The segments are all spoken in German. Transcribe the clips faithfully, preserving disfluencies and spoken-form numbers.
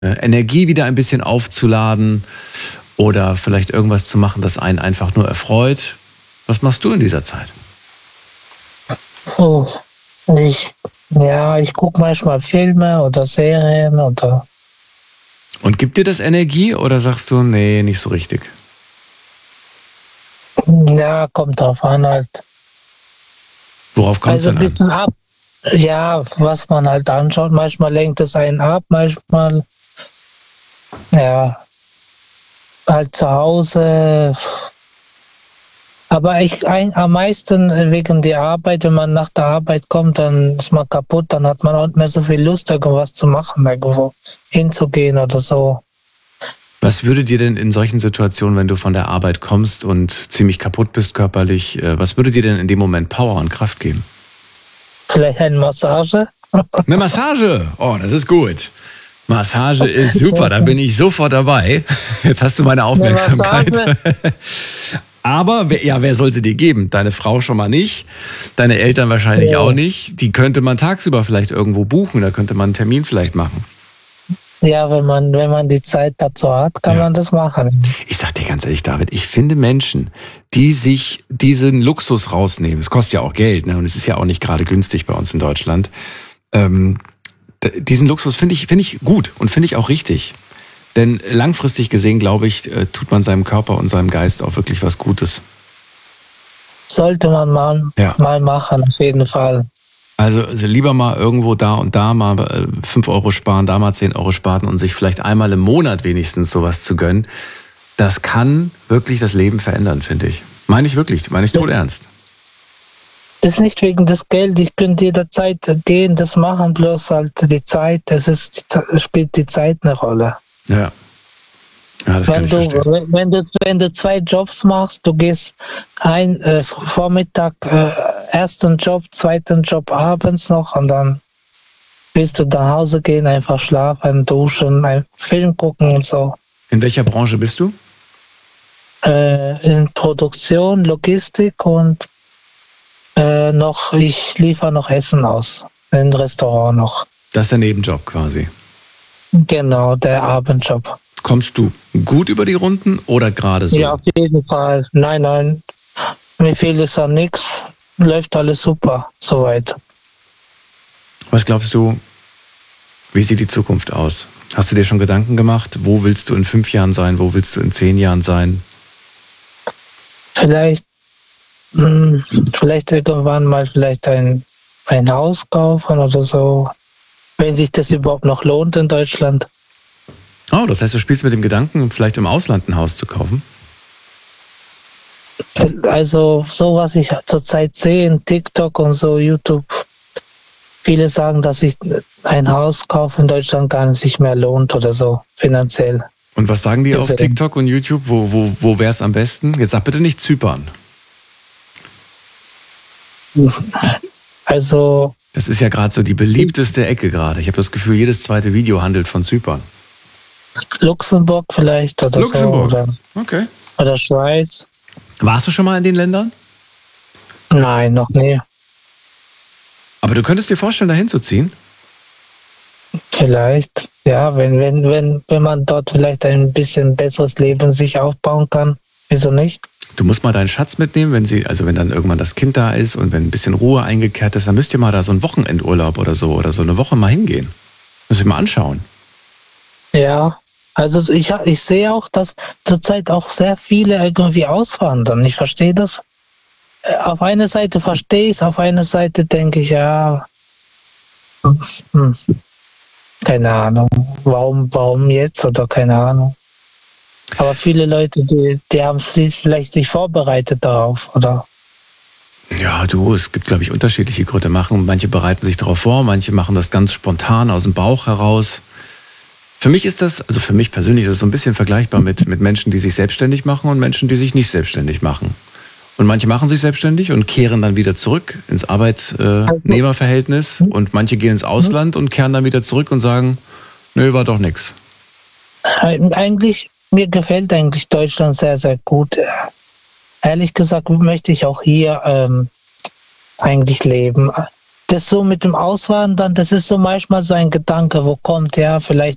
äh, Energie wieder ein bisschen aufzuladen oder vielleicht irgendwas zu machen, das einen einfach nur erfreut. Was machst du in dieser Zeit? Oh, ich, ja, ich gucke manchmal Filme oder Serien oder. Und gibt dir das Energie oder sagst du, nee, nicht so richtig? Ja, kommt drauf an halt. Worauf kommt es Also ein denn an? bisschen ab. Ja, was man halt anschaut. Manchmal lenkt es einen ab, manchmal, ja, halt zu Hause. Aber ich ein, am meisten wegen der Arbeit, wenn man nach der Arbeit kommt, dann ist man kaputt, dann hat man auch nicht mehr so viel Lust, irgendwas zu machen, irgendwo hinzugehen oder so. Was würde dir denn in solchen Situationen, wenn du von der Arbeit kommst und ziemlich kaputt bist körperlich, was würde dir denn in dem Moment Power und Kraft geben? Vielleicht eine Massage? Eine Massage? Oh, das ist gut. Massage ist super, da bin ich sofort dabei. Jetzt hast du meine Aufmerksamkeit. Aber, ja, wer soll sie dir geben? Deine Frau schon mal nicht, deine Eltern wahrscheinlich ja. auch nicht. Die könnte man tagsüber vielleicht irgendwo buchen, da könnte man einen Termin vielleicht machen. Ja, wenn man, wenn man die Zeit dazu hat, kann ja. man das machen. Ich sag dir ganz ehrlich, David, ich finde Menschen, die sich diesen Luxus rausnehmen, es kostet ja auch Geld, ne, und es ist ja auch nicht gerade günstig bei uns in Deutschland, ähm, diesen Luxus finde ich, finde ich gut und finde ich auch richtig. Denn langfristig gesehen, glaube ich, tut man seinem Körper und seinem Geist auch wirklich was Gutes. Sollte man mal, ja. mal machen, auf jeden Fall. Also, also lieber mal irgendwo da und da mal fünf Euro sparen, da mal zehn Euro sparen und sich vielleicht einmal im Monat wenigstens sowas zu gönnen. Das kann wirklich das Leben verändern, finde ich. Meine ich wirklich, meine ich tot ernst. Das ist nicht wegen des Geldes, ich könnte jederzeit gehen, das machen, bloß halt die Zeit, das ist, spielt die Zeit eine Rolle. Ja. Ja, das wenn, kann ich du, verstehen. wenn, du, wenn du zwei Jobs machst, du gehst ein äh, Vormittag, äh, ersten Job, zweiten Job abends noch und dann willst du nach Hause gehen, einfach schlafen, duschen, einen Film gucken und so. In welcher Branche bist du? Äh, in Produktion, Logistik und äh, noch, ich liefere noch Essen aus, in Restaurant noch. Das ist der Nebenjob quasi. Genau, der Abendjob. Kommst du gut über die Runden oder gerade so? Ja, auf jeden Fall. Nein, nein, mir fehlt es an nichts. Läuft alles super, soweit. Was glaubst du, wie sieht die Zukunft aus? Hast du dir schon Gedanken gemacht? Wo willst du in fünf Jahren sein? Wo willst du in zehn Jahren sein? Vielleicht, mh, vielleicht irgendwann mal vielleicht ein, ein Haus kaufen oder so. Wenn sich das überhaupt noch lohnt in Deutschland. Oh, das heißt, du spielst mit dem Gedanken, vielleicht im Ausland ein Haus zu kaufen? Also so, was ich zurzeit sehe in TikTok und so, YouTube, viele sagen, dass sich ein Haus kaufen in Deutschland gar nicht sich mehr lohnt oder so, finanziell. Und was sagen die auf TikTok und YouTube? Wo, wo, wo wäre es am besten? Jetzt sag bitte nicht Zypern. Also... Das ist ja gerade so die beliebteste Ecke gerade. Ich habe das Gefühl, jedes zweite Video handelt von Zypern. Luxemburg vielleicht oder Luxemburg. so. Oder, okay. Oder Schweiz. Warst du schon mal in den Ländern? Nein, noch nie. Aber du könntest dir vorstellen, da hinzuziehen? Vielleicht, ja, wenn, wenn, wenn, wenn man dort vielleicht ein bisschen besseres Leben sich aufbauen kann. Wieso nicht? Du musst mal deinen Schatz mitnehmen, wenn sie, also wenn dann irgendwann das Kind da ist und wenn ein bisschen Ruhe eingekehrt ist, dann müsst ihr mal da so einen Wochenendurlaub oder so oder so eine Woche mal hingehen. Müsst ihr mal anschauen. Ja, also ich, ich sehe auch, dass zurzeit auch sehr viele irgendwie auswandern. Ich verstehe das. Auf einer Seite verstehe ich es, auf einer Seite denke ich, ja, hm, keine Ahnung, warum, warum jetzt oder keine Ahnung. Aber viele Leute, die, die haben sich vielleicht sich vorbereitet darauf, oder? Ja, du, es gibt, glaube ich, unterschiedliche Gründe. Machen. Manche bereiten sich darauf vor, manche machen das ganz spontan aus dem Bauch heraus. Für mich ist das, also für mich persönlich ist das so ein bisschen vergleichbar mit, mit Menschen, die sich selbstständig machen und Menschen, die sich nicht selbstständig machen. Und manche machen sich selbstständig und kehren dann wieder zurück ins Arbeitnehmerverhältnis und manche gehen ins Ausland und kehren dann wieder zurück und sagen, nö, war doch nix. Eigentlich, mir gefällt eigentlich Deutschland sehr, sehr gut. Ehrlich gesagt möchte ich auch hier ähm, eigentlich leben. Das so mit dem Auswandern, das ist so manchmal so ein Gedanke, wo kommt, ja, vielleicht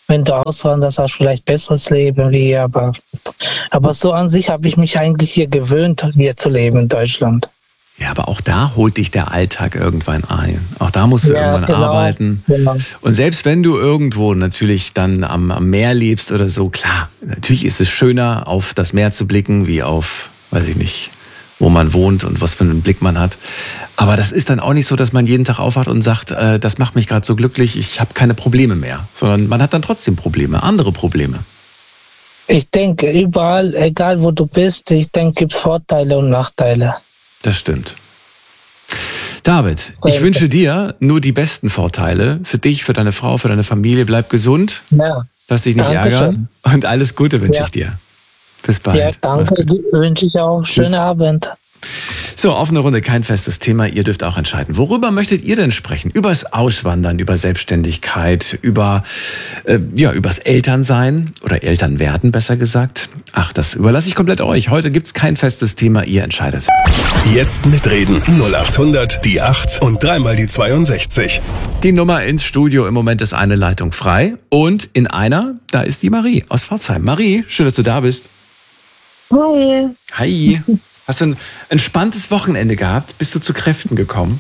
wenn du auswanderst, hast du vielleicht besseres Leben wie, aber, aber so an sich habe ich mich eigentlich hier gewöhnt, hier zu leben in Deutschland. Ja, aber auch da holt dich der Alltag irgendwann ein. Auch da musst du ja, irgendwann genau, arbeiten. Genau. Und selbst wenn du irgendwo natürlich dann am, am Meer lebst oder so, klar, natürlich ist es schöner, auf das Meer zu blicken, wie auf, weiß ich nicht, wo man wohnt und was für einen Blick man hat. Aber das ist dann auch nicht so, dass man jeden Tag aufwacht und sagt, äh, das macht mich gerade so glücklich, ich habe keine Probleme mehr. Sondern man hat dann trotzdem Probleme, andere Probleme. Ich denke, überall, egal wo du bist, ich denke, gibt es Vorteile und Nachteile. Das stimmt. David, ich wünsche dir nur die besten Vorteile. Für dich, für deine Frau, für deine Familie. Bleib gesund. Ja. Lass dich nicht Dankeschön. ärgern. Und alles Gute wünsche ja. ich dir. Bis bald. Ja, danke. Wünsche ich auch. Schönen Tschüss. Abend. So, offene Runde, kein festes Thema. Ihr dürft auch entscheiden. Worüber möchtet ihr denn sprechen? Übers Auswandern, über Selbstständigkeit, über äh, ja, übers Elternsein oder Elternwerden, besser gesagt. Ach, das überlasse ich komplett euch. Heute gibt's kein festes Thema. Ihr entscheidet. Jetzt mitreden. null acht hundert, die acht und dreimal die zweiundsechzig. Die Nummer ins Studio. Im Moment ist eine Leitung frei. Und in einer, da ist die Marie aus Pforzheim. Marie, schön, dass du da bist. Hi. Hi. Hast du ein entspanntes Wochenende gehabt? Bist du zu Kräften gekommen?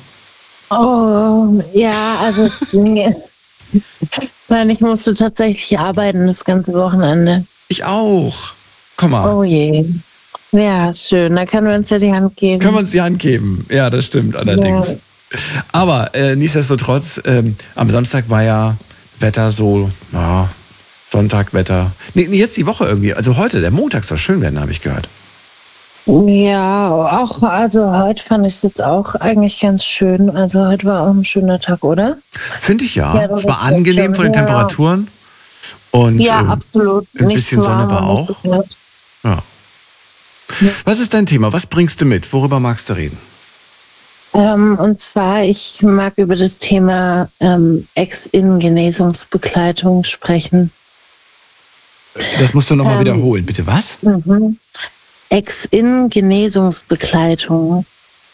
Oh, ja, also nein, ich musste tatsächlich arbeiten das ganze Wochenende. Ich auch. Komm mal. Oh je. Ja, schön. Da können wir uns ja die Hand geben. Können wir uns die Hand geben. Ja, das stimmt allerdings. Ja. Aber äh, nichtsdestotrotz, ähm, am Samstag war ja Wetter so, ja, Sonntagwetter. Nee, nee, jetzt die Woche irgendwie. Also heute, der Montag soll schön werden, habe ich gehört. Ja, auch, also heute fand ich es jetzt auch eigentlich ganz schön. Also heute war auch ein schöner Tag, oder? Finde ich ja. ja es war angenehm schon. von den Temperaturen. Und, ja, ähm, absolut. Ein nicht bisschen Sonne war auch. Ja. ja. Was ist dein Thema? Was bringst du mit? Worüber magst du reden? Ähm, und zwar, ich mag über das Thema ähm, Ex-In-Genesungsbegleitung sprechen. Das musst du nochmal ähm, wiederholen. Bitte was? Mhm. Ex-In-Genesungsbegleitung.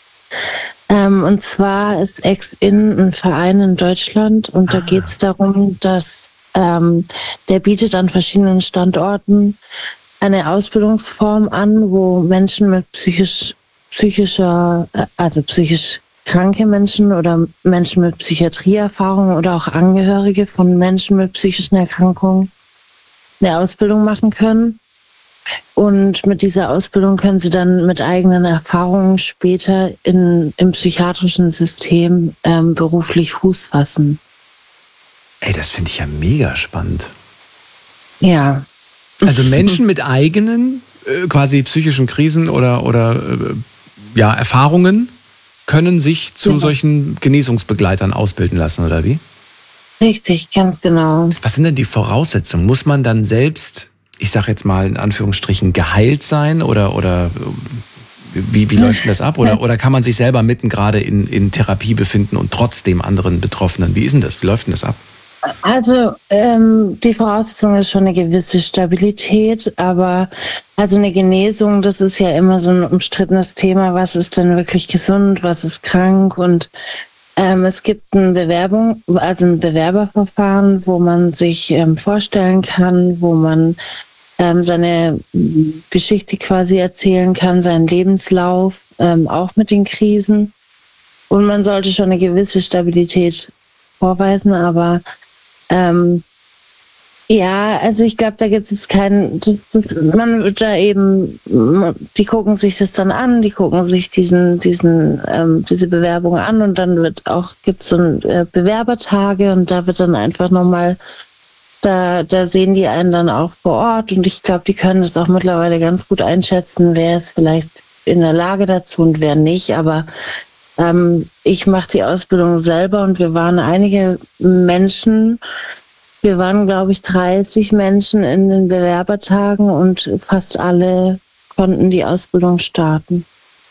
Ähm, und zwar ist Ex-In ein Verein in Deutschland und ah. da geht es darum, dass ähm, der bietet an verschiedenen Standorten eine Ausbildungsform an, wo Menschen mit psychisch, psychischer, also psychisch kranke Menschen oder Menschen mit Psychiatrieerfahrung oder auch Angehörige von Menschen mit psychischen Erkrankungen eine Ausbildung machen können. Und mit dieser Ausbildung können sie dann mit eigenen Erfahrungen später in, im psychiatrischen System ähm, beruflich Fuß fassen. Ey, das finde ich ja mega spannend. Ja. Also Menschen mit eigenen äh, quasi psychischen Krisen oder, oder äh, ja, Erfahrungen können sich zu ja. solchen Genesungsbegleitern ausbilden lassen, oder wie? Richtig, ganz genau. Was sind denn die Voraussetzungen? Muss man dann selbst, ich sage jetzt mal in Anführungsstrichen, geheilt sein oder, oder wie, wie läuft denn das ab? Oder, oder kann man sich selber mitten gerade in, in Therapie befinden und trotzdem anderen Betroffenen? Wie ist denn das? Wie läuft denn das ab? Also ähm, die Voraussetzung ist schon eine gewisse Stabilität, aber also eine Genesung, das ist ja immer so ein umstrittenes Thema. Was ist denn wirklich gesund, was ist krank? Und ähm, es gibt ein Bewerbung, also ein Bewerberverfahren, wo man sich ähm, vorstellen kann, wo man ähm, seine Geschichte quasi erzählen kann, seinen Lebenslauf, ähm, auch mit den Krisen. Und man sollte schon eine gewisse Stabilität vorweisen, aber Ähm, ja, also ich glaube, da gibt es keinen, das, das, man wird da eben, die gucken sich das dann an, die gucken sich diesen, diesen, ähm, diese Bewerbung an und dann wird auch, gibt es so ein äh, Bewerbertage und da wird dann einfach nochmal, da, da sehen die einen dann auch vor Ort und ich glaube, die können das auch mittlerweile ganz gut einschätzen, wer ist vielleicht in der Lage dazu und wer nicht, aber Ähm, ich mache die Ausbildung selber und wir waren einige Menschen, wir waren glaube ich dreißig Menschen in den Bewerbertagen und fast alle konnten die Ausbildung starten.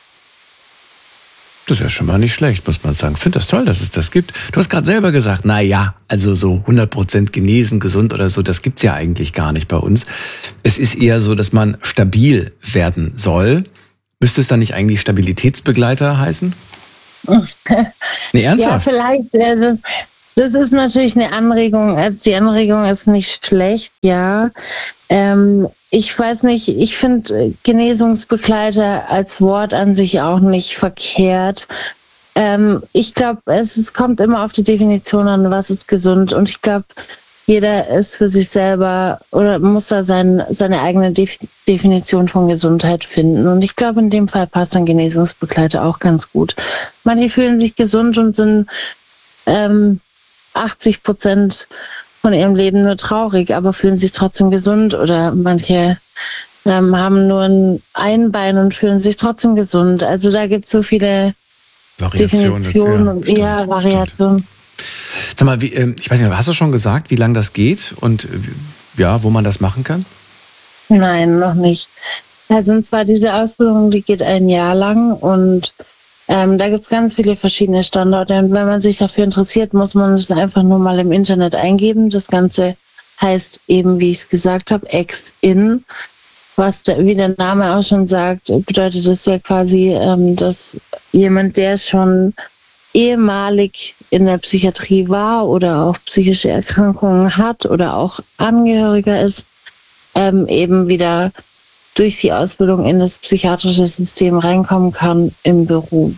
Das ist ja schon mal nicht schlecht, muss man sagen. Ich finde das toll, dass es das gibt. Du hast gerade selber gesagt, na ja, also so hundert Prozent genesen, gesund oder so, das gibt's ja eigentlich gar nicht bei uns. Es ist eher so, dass man stabil werden soll. Müsste es dann nicht eigentlich Stabilitätsbegleiter heißen? Nee, ernsthaft? Ja, vielleicht. Äh, Das ist natürlich eine Anregung, also die Anregung ist nicht schlecht, ja. Ähm, ich weiß nicht, ich finde Genesungsbegleiter als Wort an sich auch nicht verkehrt. Ähm, ich glaube, es, es kommt immer auf die Definition an, was ist gesund. Und ich glaube, jeder ist für sich selber oder muss da sein, seine eigene Def- Definition von Gesundheit finden. Und ich glaube, in dem Fall passt ein Genesungsbegleiter auch ganz gut. Manche fühlen sich gesund und sind ähm, achtzig Prozent von ihrem Leben nur traurig, aber fühlen sich trotzdem gesund. Oder manche ähm, haben nur ein, ein Bein und fühlen sich trotzdem gesund. Also da gibt es so viele Variation, Definitionen das, ja, und stimmt, ja, Variationen. Sag mal, wie, ähm, ich weiß nicht, hast du schon gesagt, wie lange das geht und äh, ja, wo man das machen kann? Nein, noch nicht. Also und zwar diese Ausbildung, die geht ein Jahr lang und ähm, da gibt es ganz viele verschiedene Standorte. Und wenn man sich dafür interessiert, muss man es einfach nur mal im Internet eingeben. Das Ganze heißt eben, wie ich es gesagt habe, Ex-In. Was der, wie der Name auch schon sagt, bedeutet das ja quasi, ähm, dass jemand, der schon ehemalig in der Psychiatrie war oder auch psychische Erkrankungen hat oder auch Angehöriger ist, ähm, eben wieder durch die Ausbildung in das psychiatrische System reinkommen kann im Beruf.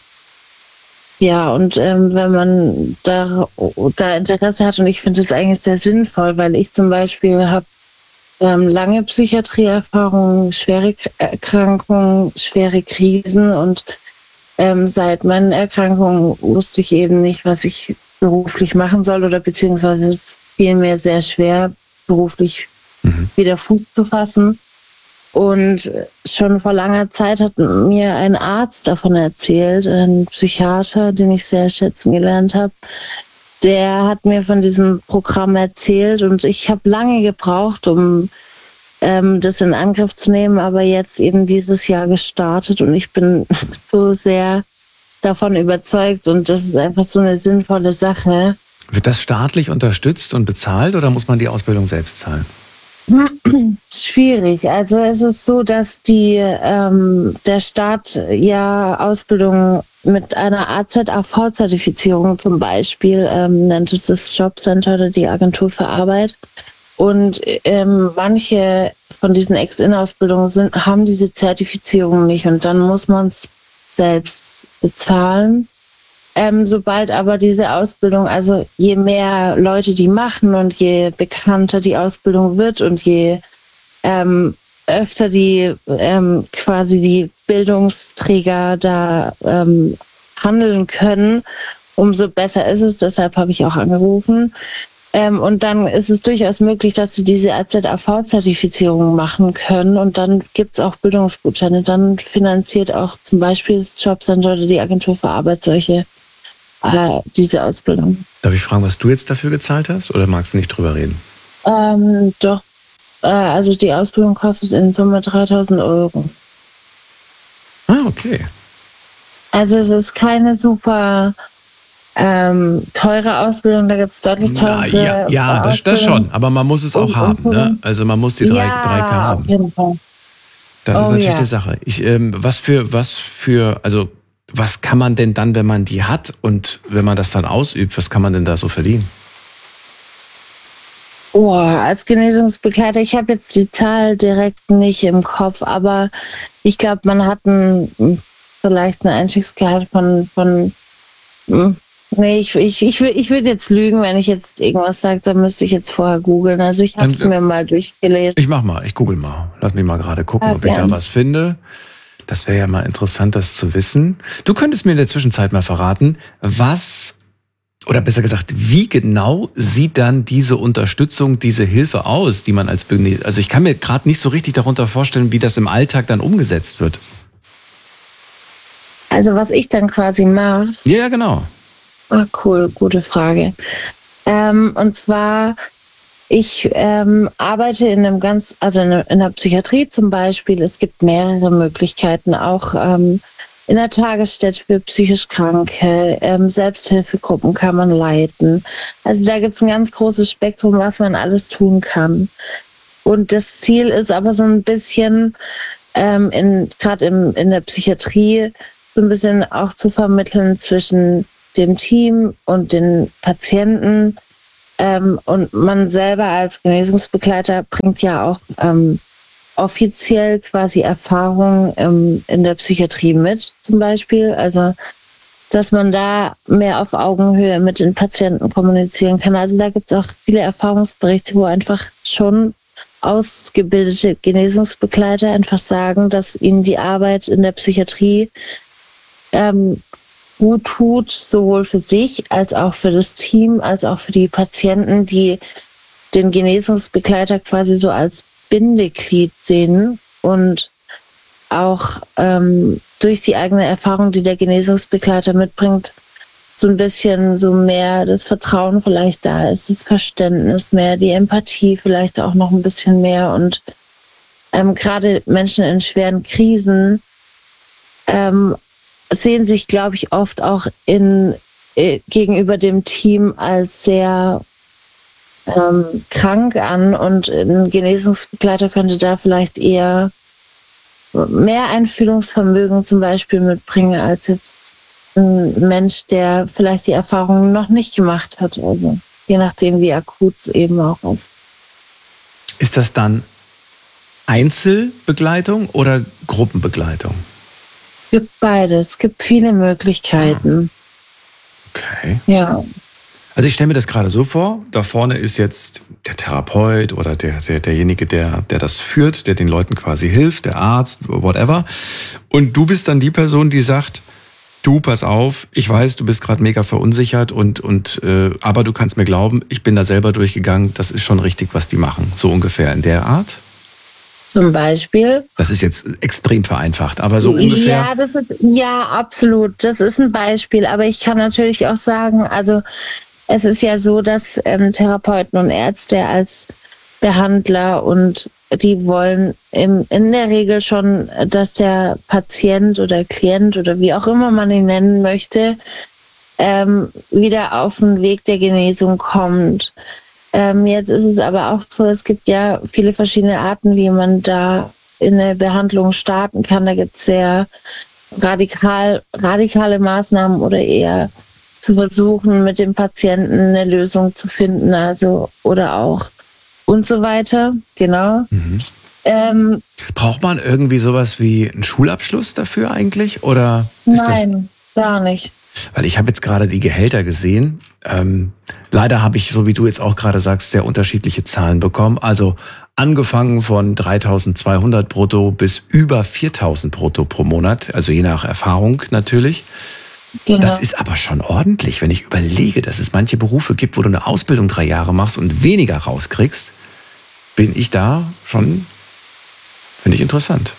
Ja, und ähm, wenn man da, da Interesse hat, und ich finde es eigentlich sehr sinnvoll, weil ich zum Beispiel habe ähm, lange Psychiatrieerfahrung, schwere Erkrankungen, schwere Krisen und ähm, seit meinen Erkrankungen wusste ich eben nicht, was ich beruflich machen soll oder beziehungsweise es fiel mir sehr schwer, beruflich mhm. wieder Fuß zu fassen. Und schon vor langer Zeit hat mir ein Arzt davon erzählt, ein Psychiater, den ich sehr schätzen gelernt habe. Der hat mir von diesem Programm erzählt und ich habe lange gebraucht, um ähm, das in Angriff zu nehmen, aber jetzt eben dieses Jahr gestartet und ich bin so sehr davon überzeugt und das ist einfach so eine sinnvolle Sache. Wird das staatlich unterstützt und bezahlt oder muss man die Ausbildung selbst zahlen? Schwierig. Also es ist so, dass die ähm, der Staat ja Ausbildung mit einer A Z A V-Zertifizierung zum Beispiel ähm, nennt es das Jobcenter oder die Agentur für Arbeit. Und ähm, manche von diesen Ex-In-Ausbildungen sind, haben diese Zertifizierung nicht und dann muss man es selbst bezahlen. Ähm, sobald aber diese Ausbildung, also je mehr Leute die machen und je bekannter die Ausbildung wird und je ähm, öfter die ähm, quasi die Bildungsträger da ähm, handeln können, umso besser ist es. Deshalb habe ich auch angerufen. Ähm, und dann ist es durchaus möglich, dass sie diese A Z A V-Zertifizierung machen können und dann gibt es auch Bildungsgutscheine. Dann finanziert auch zum Beispiel das Jobcenter oder die Agentur für Arbeit solche äh, diese Ausbildung. Darf ich fragen, was du jetzt dafür gezahlt hast oder magst du nicht drüber reden? Ähm, doch, äh, also die Ausbildung kostet in Summe dreitausend Euro. Ah, okay. Also es ist keine super ähm, teure Ausbildung, da gibt es deutlich teure Na, ja, ja das, das schon, aber man muss es auch und, haben. Und, ne? Also man muss die drei, ja, drei K haben. Auf jeden Fall. Das oh, ist natürlich ja. die Sache. Ich, ähm, was für, was für, also was kann man denn dann, wenn man die hat und wenn man das dann ausübt, was kann man denn da so verdienen? Oh, als Genesungsbegleiter, ich habe jetzt die Zahl direkt nicht im Kopf, aber ich glaube, man hat ein, vielleicht ein Einstiegsgehalt von, von nee, ich, ich, ich, ich würde jetzt lügen, wenn ich jetzt irgendwas sage, dann müsste ich jetzt vorher googeln. Also ich habe es mir mal durchgelesen. Ich mach mal, ich google mal. Lass mich mal gerade gucken, ah, ob gern. ich da was finde. Das wäre ja mal interessant, das zu wissen. Du könntest mir in der Zwischenzeit mal verraten, was, oder besser gesagt, wie genau sieht dann diese Unterstützung, diese Hilfe aus, die man als, also ich kann mir gerade nicht so richtig darunter vorstellen, wie das im Alltag dann umgesetzt wird. Also was ich dann quasi mache. Ja, genau. Ah, cool, gute Frage. Ähm, und zwar, ich ähm, arbeite in einem ganz, also in, in der Psychiatrie zum Beispiel. Es gibt mehrere Möglichkeiten, auch ähm, in der Tagesstätte für psychisch Kranke, ähm, Selbsthilfegruppen kann man leiten. Also da gibt es ein ganz großes Spektrum, was man alles tun kann. Und das Ziel ist aber so ein bisschen, ähm, in, gerade in der Psychiatrie, so ein bisschen auch zu vermitteln zwischen dem Team und den Patienten. Ähm, und man selber als Genesungsbegleiter bringt ja auch ähm, offiziell quasi Erfahrung ähm, in der Psychiatrie mit, zum Beispiel. Also, dass man da mehr auf Augenhöhe mit den Patienten kommunizieren kann. Also da gibt es auch viele Erfahrungsberichte, wo einfach schon ausgebildete Genesungsbegleiter einfach sagen, dass ihnen die Arbeit in der Psychiatrie ähm, gut tut, sowohl für sich als auch für das Team, als auch für die Patienten, die den Genesungsbegleiter quasi so als Bindeglied sehen und auch ähm, durch die eigene Erfahrung, die der Genesungsbegleiter mitbringt, so ein bisschen so mehr das Vertrauen vielleicht da ist, das Verständnis mehr, die Empathie vielleicht auch noch ein bisschen mehr. Und ähm, gerade Menschen in schweren Krisen ähm, sehen sich, glaube ich, oft auch in, äh, gegenüber dem Team als sehr ähm, krank an. Und ein Genesungsbegleiter könnte da vielleicht eher mehr Einfühlungsvermögen zum Beispiel mitbringen als jetzt ein Mensch, der vielleicht die Erfahrung noch nicht gemacht hat. Also je nachdem, wie akut es eben auch ist. Ist das dann Einzelbegleitung oder Gruppenbegleitung? Es gibt beides. Es gibt viele Möglichkeiten. Okay. Ja. Also ich stelle mir das gerade so vor, da vorne ist jetzt der Therapeut oder der, der, derjenige, der, der das führt, der den Leuten quasi hilft, der Arzt, whatever. Und du bist dann die Person, die sagt, du, pass auf, ich weiß, du bist gerade mega verunsichert und, und äh, aber du kannst mir glauben, ich bin da selber durchgegangen, das ist schon richtig, was die machen. So ungefähr in der Art? Zum Beispiel. Das ist jetzt extrem vereinfacht, aber so ungefähr. Ja, das ist, ja, absolut. Das ist ein Beispiel. Aber ich kann natürlich auch sagen, also es ist ja so, dass ähm, Therapeuten und Ärzte als Behandler und die wollen im, in der Regel schon, dass der Patient oder Klient oder wie auch immer man ihn nennen möchte, ähm, wieder auf den Weg der Genesung kommt. Ähm, jetzt ist es aber auch so, es gibt ja viele verschiedene Arten, wie man da in eine Behandlung starten kann. Da gibt es sehr radikal, radikale Maßnahmen oder eher zu versuchen, mit dem Patienten eine Lösung zu finden, also oder auch und so weiter, genau. Mhm. Ähm, Braucht man irgendwie sowas wie einen Schulabschluss dafür eigentlich? Oder ist nein, das, gar nicht. weil ich habe jetzt gerade die Gehälter gesehen. Ähm, leider habe ich, so wie du jetzt auch gerade sagst, sehr unterschiedliche Zahlen bekommen. Also angefangen von dreitausendzweihundert brutto bis über viertausend brutto pro Monat, also je nach Erfahrung natürlich. Genau. Das ist aber schon ordentlich, wenn ich überlege, dass es manche Berufe gibt, wo du eine Ausbildung drei Jahre machst und weniger rauskriegst, bin ich da schon, finde ich interessant.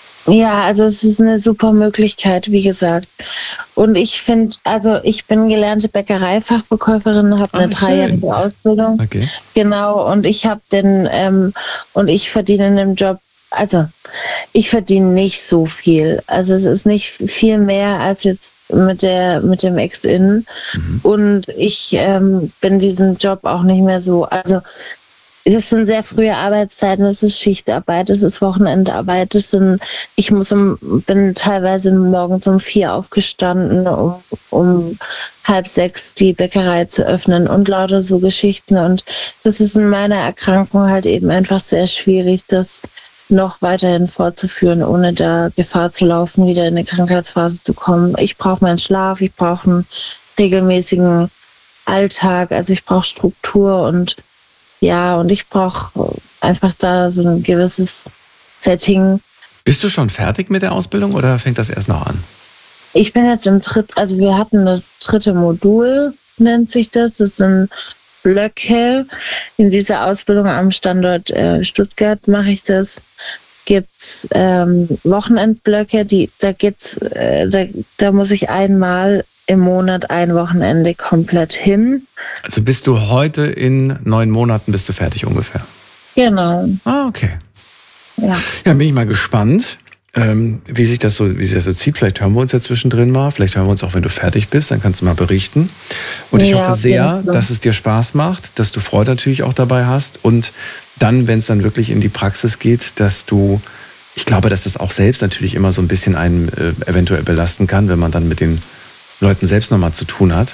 Ja, also es ist eine super Möglichkeit, wie gesagt. Und ich finde, also ich bin gelernte Bäckereifachverkäuferin, habe eine Ah, dreijährige schön. Ausbildung. Okay. Genau, und ich habe den, ähm, und ich verdiene in dem Job, also ich verdiene nicht so viel. Also es ist nicht viel mehr als jetzt mit der mit dem Ex-In. Mhm. Und ich ähm, bin diesen Job auch nicht mehr so, also es sind sehr frühe Arbeitszeiten, es ist Schichtarbeit, es ist Wochenendarbeit, es sind, ich muss um, bin teilweise morgens um vier aufgestanden, um, um halb sechs die Bäckerei zu öffnen und lauter so Geschichten. Und das ist in meiner Erkrankung halt eben einfach sehr schwierig, das noch weiterhin fortzuführen, ohne da Gefahr zu laufen, wieder in eine Krankheitsphase zu kommen. Ich brauche meinen Schlaf, ich brauche einen regelmäßigen Alltag, also ich brauche Struktur und ja, und ich brauche einfach da so ein gewisses Setting. Bist du schon fertig mit der Ausbildung oder fängt das erst noch an? Ich bin jetzt im dritten, also wir hatten das dritte Modul, nennt sich das. Das sind Blöcke. In dieser Ausbildung am Standort äh, Stuttgart mache ich das. Gibt's ähm, Wochenendblöcke, die da geht's, äh, da, da muss ich einmal im Monat ein Wochenende komplett hin. Also bist du heute in neun Monaten bist du fertig ungefähr? Genau. Ah, okay. Ja. Ja, bin ich mal gespannt, ähm, wie sich das so, wie sich das so zieht. Vielleicht hören wir uns ja zwischendrin mal. Vielleicht hören wir uns auch, wenn du fertig bist. Dann kannst du mal berichten. Und ich Ja, hoffe sehr, auf jeden Fall. dass es dir Spaß macht, dass du Freude natürlich auch dabei hast. Und dann, wenn es dann wirklich in die Praxis geht, dass du, ich glaube, dass das auch selbst natürlich immer so ein bisschen einen äh, eventuell belasten kann, wenn man dann mit den Leuten selbst nochmal zu tun hat.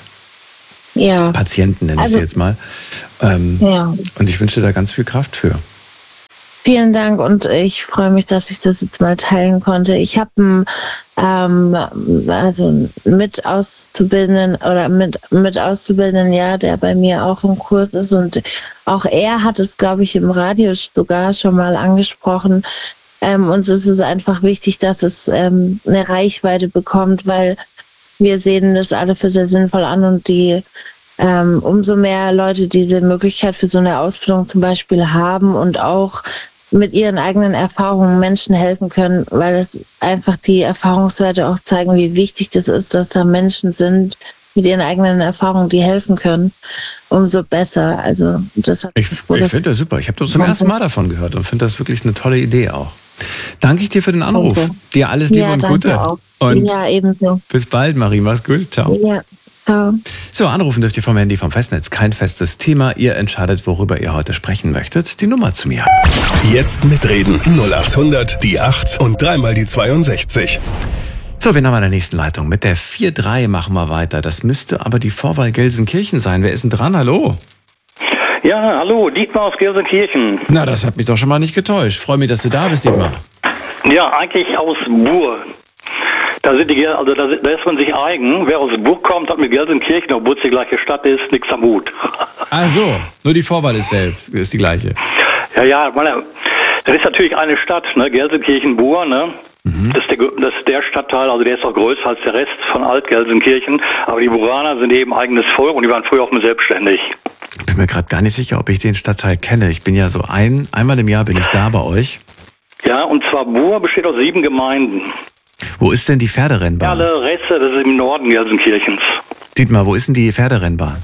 Ja. Patienten nenne ich Also, sie jetzt mal. Ähm, ja. Und ich wünsche da ganz viel Kraft für. Vielen Dank und ich freue mich, dass ich das jetzt mal teilen konnte. Ich habe einen ähm, also mit Auszubildenden oder mit, mit Auszubildenden, ja, der bei mir auch im Kurs ist und auch er hat es, glaube ich, im Radio sogar schon mal angesprochen. Ähm, uns ist es einfach wichtig, dass es ähm, eine Reichweite bekommt, weil wir sehen das alle für sehr sinnvoll an und die ähm, umso mehr Leute diese Möglichkeit für so eine Ausbildung zum Beispiel haben und auch mit ihren eigenen Erfahrungen Menschen helfen können, weil es einfach die Erfahrungswerte auch zeigen, wie wichtig das ist, dass da Menschen sind mit ihren eigenen Erfahrungen, die helfen können, umso besser. Also das hat Ich, ich finde das super. Ich habe das zum ersten Mal davon gehört und finde das wirklich eine tolle Idee auch. Danke ich dir für den Anruf. Okay. Dir alles Liebe ja, und Gute. Auch. Und ja, ebenso. Bis bald, Marie. Mach's gut. Ciao. Ja. Ciao. So, anrufen dürft ihr vom Handy vom Festnetz. Kein festes Thema. Ihr entscheidet, worüber ihr heute sprechen möchtet. Die Nummer zu mir. Jetzt mitreden. null acht hundert, die acht und dreimal die zweiundsechzig. So, wir haben in der nächsten Leitung. Mit der vier drei machen wir weiter. Das müsste aber die Vorwahl Gelsenkirchen sein. Wer ist denn dran? Hallo? Ja, hallo, Dietmar aus Gelsenkirchen. Na, das hat mich doch schon mal nicht getäuscht. Freue mich, dass du da bist, Dietmar. Ja, eigentlich aus Buhr. Da sind die, also da, da ist man sich eigen. Wer aus Buhr kommt, hat mit Gelsenkirchen, obwohl es die gleiche Stadt ist, nichts am Hut. Ach so, nur die Vorwahl ist selbst, ist die gleiche. Ja, ja, meine, das ist natürlich eine Stadt, ne? Gelsenkirchen-Buhr, ne? Mhm. Das, ist der, das ist der Stadtteil, also der ist auch größer als der Rest von Alt-Gelsenkirchen. Aber die Buraner sind eben eigenes Volk und die waren früher auch mal selbstständig. Ich bin mir gerade gar nicht sicher, ob ich den Stadtteil kenne. Ich bin ja so ein, einmal im Jahr bin ich da bei euch. Ja, und zwar Buhr besteht aus sieben Gemeinden. Wo ist denn die Pferderennbahn? Alle Reste, das ist im Norden Gelsenkirchens. Dietmar, wo ist denn die Pferderennbahn?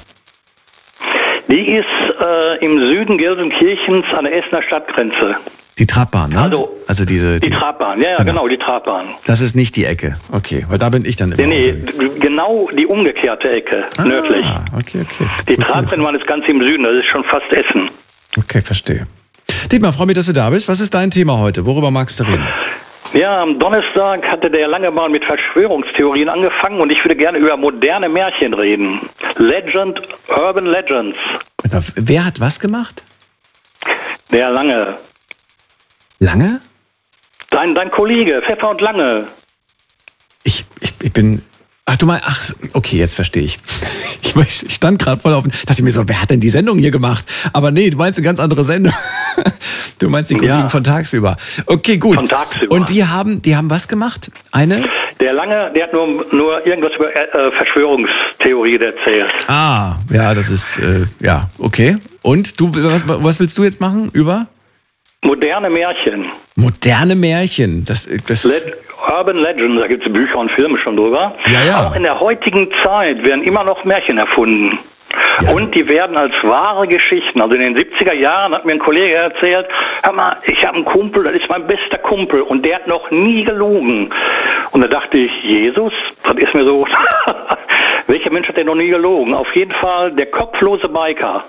Die ist äh, im Süden Gelsenkirchens an der Essener Stadtgrenze. Die Trabbahn, ne? Also, also diese, die, die Trabbahn, ja, ja, genau. genau, die Trabbahn. Das ist nicht die Ecke, okay, weil da bin ich dann immer Nee, nee, unterwegs. genau die umgekehrte Ecke, ah, nördlich. okay, okay. Die Trabrennbahn ist ganz im Süden, das ist schon fast Essen. Okay, verstehe. Dietmar, freue mich, dass du da bist. Was ist dein Thema heute? Worüber magst du reden? Ja, am Donnerstag hatte der lange mal mit Verschwörungstheorien angefangen und ich würde gerne über moderne Märchen reden. Legend, Urban Legends. Wer hat was gemacht? Der Lange. Lange? Dein, dein Kollege, Pfeffer und Lange. Ich, ich, ich bin... Ach, du meinst... Ach, okay, jetzt verstehe ich. Ich, ich stand gerade voll auf... Dachte mir so, wer hat denn die Sendung hier gemacht? Aber nee, du meinst eine ganz andere Sendung. Du meinst die Kollegen ja. von tagsüber. Okay, gut. Von tagsüber. Und die haben, die haben was gemacht? Eine? Der Lange, der hat nur, nur irgendwas über äh, Verschwörungstheorien erzählt. Ah, ja, das ist... Äh, ja, okay. Und du, was, was willst du jetzt machen? Über? Moderne Märchen. Moderne Märchen. Das, das Le- Urban Legends, da gibt es Bücher und Filme schon drüber. Ja, ja. Auch in der heutigen Zeit werden immer noch Märchen erfunden. Ja. Und die werden als wahre Geschichten. Also in den siebziger Jahren hat mir ein Kollege erzählt, hör mal, ich habe einen Kumpel, das ist mein bester Kumpel und der hat noch nie gelogen. Und da dachte ich, Jesus, das ist mir so, welcher Mensch hat denn noch nie gelogen? Auf jeden Fall der kopflose Biker.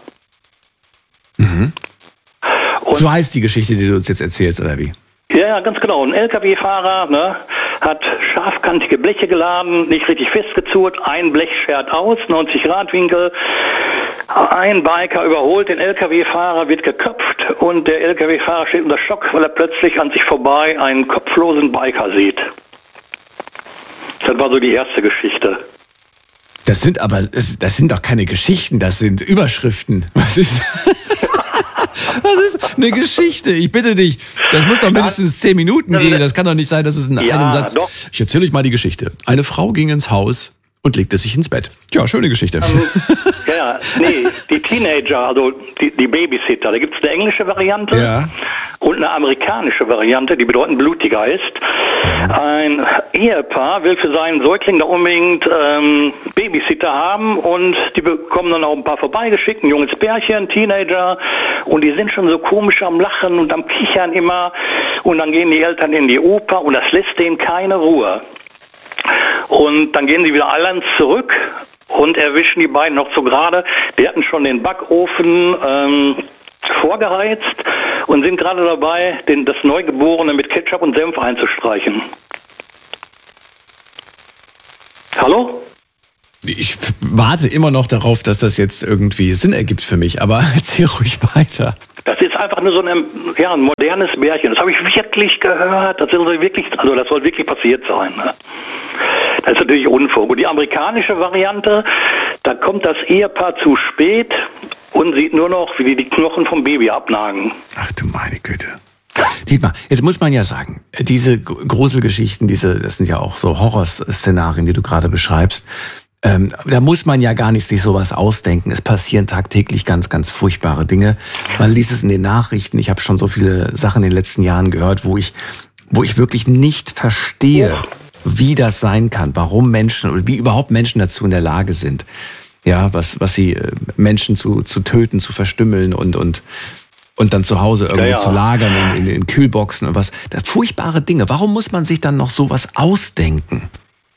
Mhm. Und so heißt die Geschichte, die du uns jetzt erzählst, oder wie? Ja, ganz genau. Ein L K W-Fahrer ne, hat scharfkantige Bleche geladen, nicht richtig festgezurrt, ein Blech schert aus, neunzig Grad Winkel. Ein Biker überholt den L K W-Fahrer, wird geköpft und der L K W-Fahrer steht unter Schock, weil er plötzlich an sich vorbei einen kopflosen Biker sieht. Das war so die erste Geschichte. Das sind aber, das sind doch keine Geschichten, das sind Überschriften. Was ist Das ist eine Geschichte. Ich bitte dich. Das muss doch mindestens zehn Minuten gehen. Das kann doch nicht sein, dass es in ja, einem Satz... Doch. Ich erzähle euch mal die Geschichte. Eine Frau ging ins Haus und legte sich ins Bett. Ja, schöne Geschichte. Ähm, ja, nee, die Teenager, also die, die Babysitter. Da gibt es eine englische Variante ja. und eine amerikanische Variante, die bedeutend blutiger ist. Ein Ehepaar will für seinen Säugling da unbedingt ähm, Babysitter haben und die bekommen dann auch ein paar vorbeigeschickt, ein junges Pärchen, Teenager und die sind schon so komisch am Lachen und am Kichern immer und dann gehen die Eltern in die Oper und das lässt denen keine Ruhe. Und dann gehen sie wieder allein zurück und erwischen die beiden noch so gerade. Die hatten schon den Backofen ähm, vorgeheizt und sind gerade dabei, den, das Neugeborene mit Ketchup und Senf einzustreichen. Hallo? Ich warte immer noch darauf, dass das jetzt irgendwie Sinn ergibt für mich, aber erzähl ruhig weiter. Das ist einfach nur so ein, ja, ein modernes Märchen. Das habe ich wirklich gehört. Das soll wirklich, also das soll wirklich passiert sein. Ne? Das ist natürlich Unfug. Und die amerikanische Variante, da kommt das Ehepaar zu spät und sieht nur noch, wie die die Knochen vom Baby abnagen. Ach du meine Güte. Dietmar, jetzt muss man ja sagen, diese Gruselgeschichten, diese, das sind ja auch so Horrorszenarien, die du gerade beschreibst. Ähm, da muss man ja gar nicht sich sowas ausdenken. Es passieren tagtäglich ganz, ganz furchtbare Dinge. Man liest es in den Nachrichten. Ich habe schon so viele Sachen in den letzten Jahren gehört, wo ich, wo ich wirklich nicht verstehe, wie das sein kann, warum Menschen oder wie überhaupt Menschen dazu in der Lage sind, ja, was, was sie Menschen zu, zu töten, zu verstümmeln und und und dann zu Hause irgendwie ja, ja. zu lagern in, in, in Kühlboxen und was. Das furchtbare Dinge. Warum muss man sich dann noch sowas ausdenken?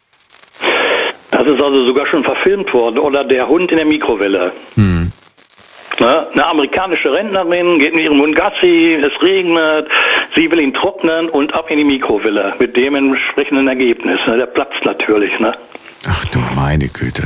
Das ist also sogar schon verfilmt worden. Oder der Hund in der Mikrowelle. Hm. Ne? Eine amerikanische Rentnerin geht mit ihrem Hund Gassi, es regnet, sie will ihn trocknen und ab in die Mikrowelle. Mit dem entsprechenden Ergebnis. Ne? Der platzt natürlich. Ne? Ach du meine Güte.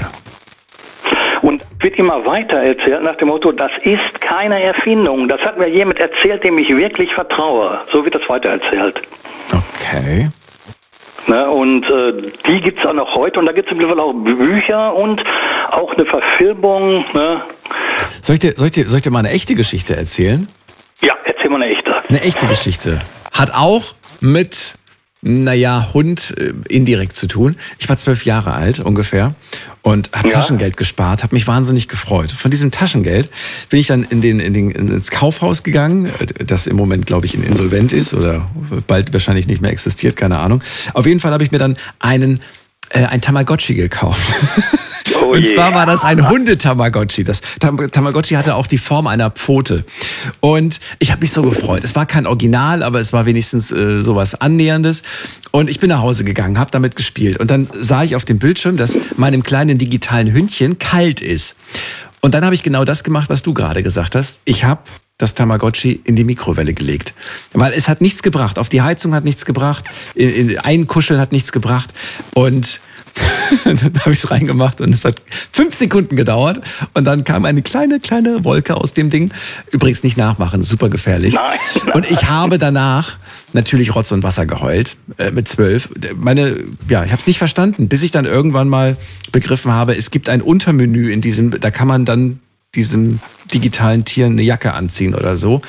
Und wird immer weiter erzählt nach dem Motto, das ist keine Erfindung. Das hat mir jemand erzählt, dem ich wirklich vertraue. So wird das weiter erzählt. Okay. Ne, und äh, die gibt es auch noch heute. Und da gibt es mittlerweile auch Bücher und auch eine Verfilmung. Ne? Soll ich dir, soll ich dir, soll ich dir mal eine echte Geschichte erzählen? Ja, erzähl mal eine echte. Eine echte Geschichte. Hat auch mit, naja, Hund äh, indirekt zu tun. Ich war zwölf Jahre alt ungefähr und habe ja. Taschengeld gespart, habe mich wahnsinnig gefreut. Von diesem Taschengeld bin ich dann in den, in den, ins Kaufhaus gegangen, das im Moment, glaube ich, insolvent ist oder bald wahrscheinlich nicht mehr existiert, keine Ahnung. Auf jeden Fall habe ich mir dann einen äh, ein Tamagotchi gekauft. Oh und zwar war das ein Hunde-Tamagotchi. Das Tamagotchi hatte auch die Form einer Pfote. Und ich habe mich so gefreut. Es war kein Original, aber es war wenigstens äh, sowas Annäherndes. Und ich bin nach Hause gegangen, habe damit gespielt. Und dann sah ich auf dem Bildschirm, dass meinem kleinen digitalen Hündchen kalt ist. Und dann habe ich genau das gemacht, was du gerade gesagt hast. Ich habe das Tamagotchi in die Mikrowelle gelegt. Weil es hat nichts gebracht. Auf die Heizung hat nichts gebracht. Einkuscheln hat nichts gebracht. Und dann habe ich es reingemacht und es hat fünf Sekunden gedauert und dann kam eine kleine, kleine Wolke aus dem Ding. Übrigens nicht nachmachen, super gefährlich. Nein, nein. Und ich habe danach natürlich Rotz und Wasser geheult, äh, mit zwölf. Meine, ja, ich habe es nicht verstanden, bis ich dann irgendwann mal begriffen habe, es gibt ein Untermenü in diesem, da kann man dann diesem digitalen Tier eine Jacke anziehen oder so.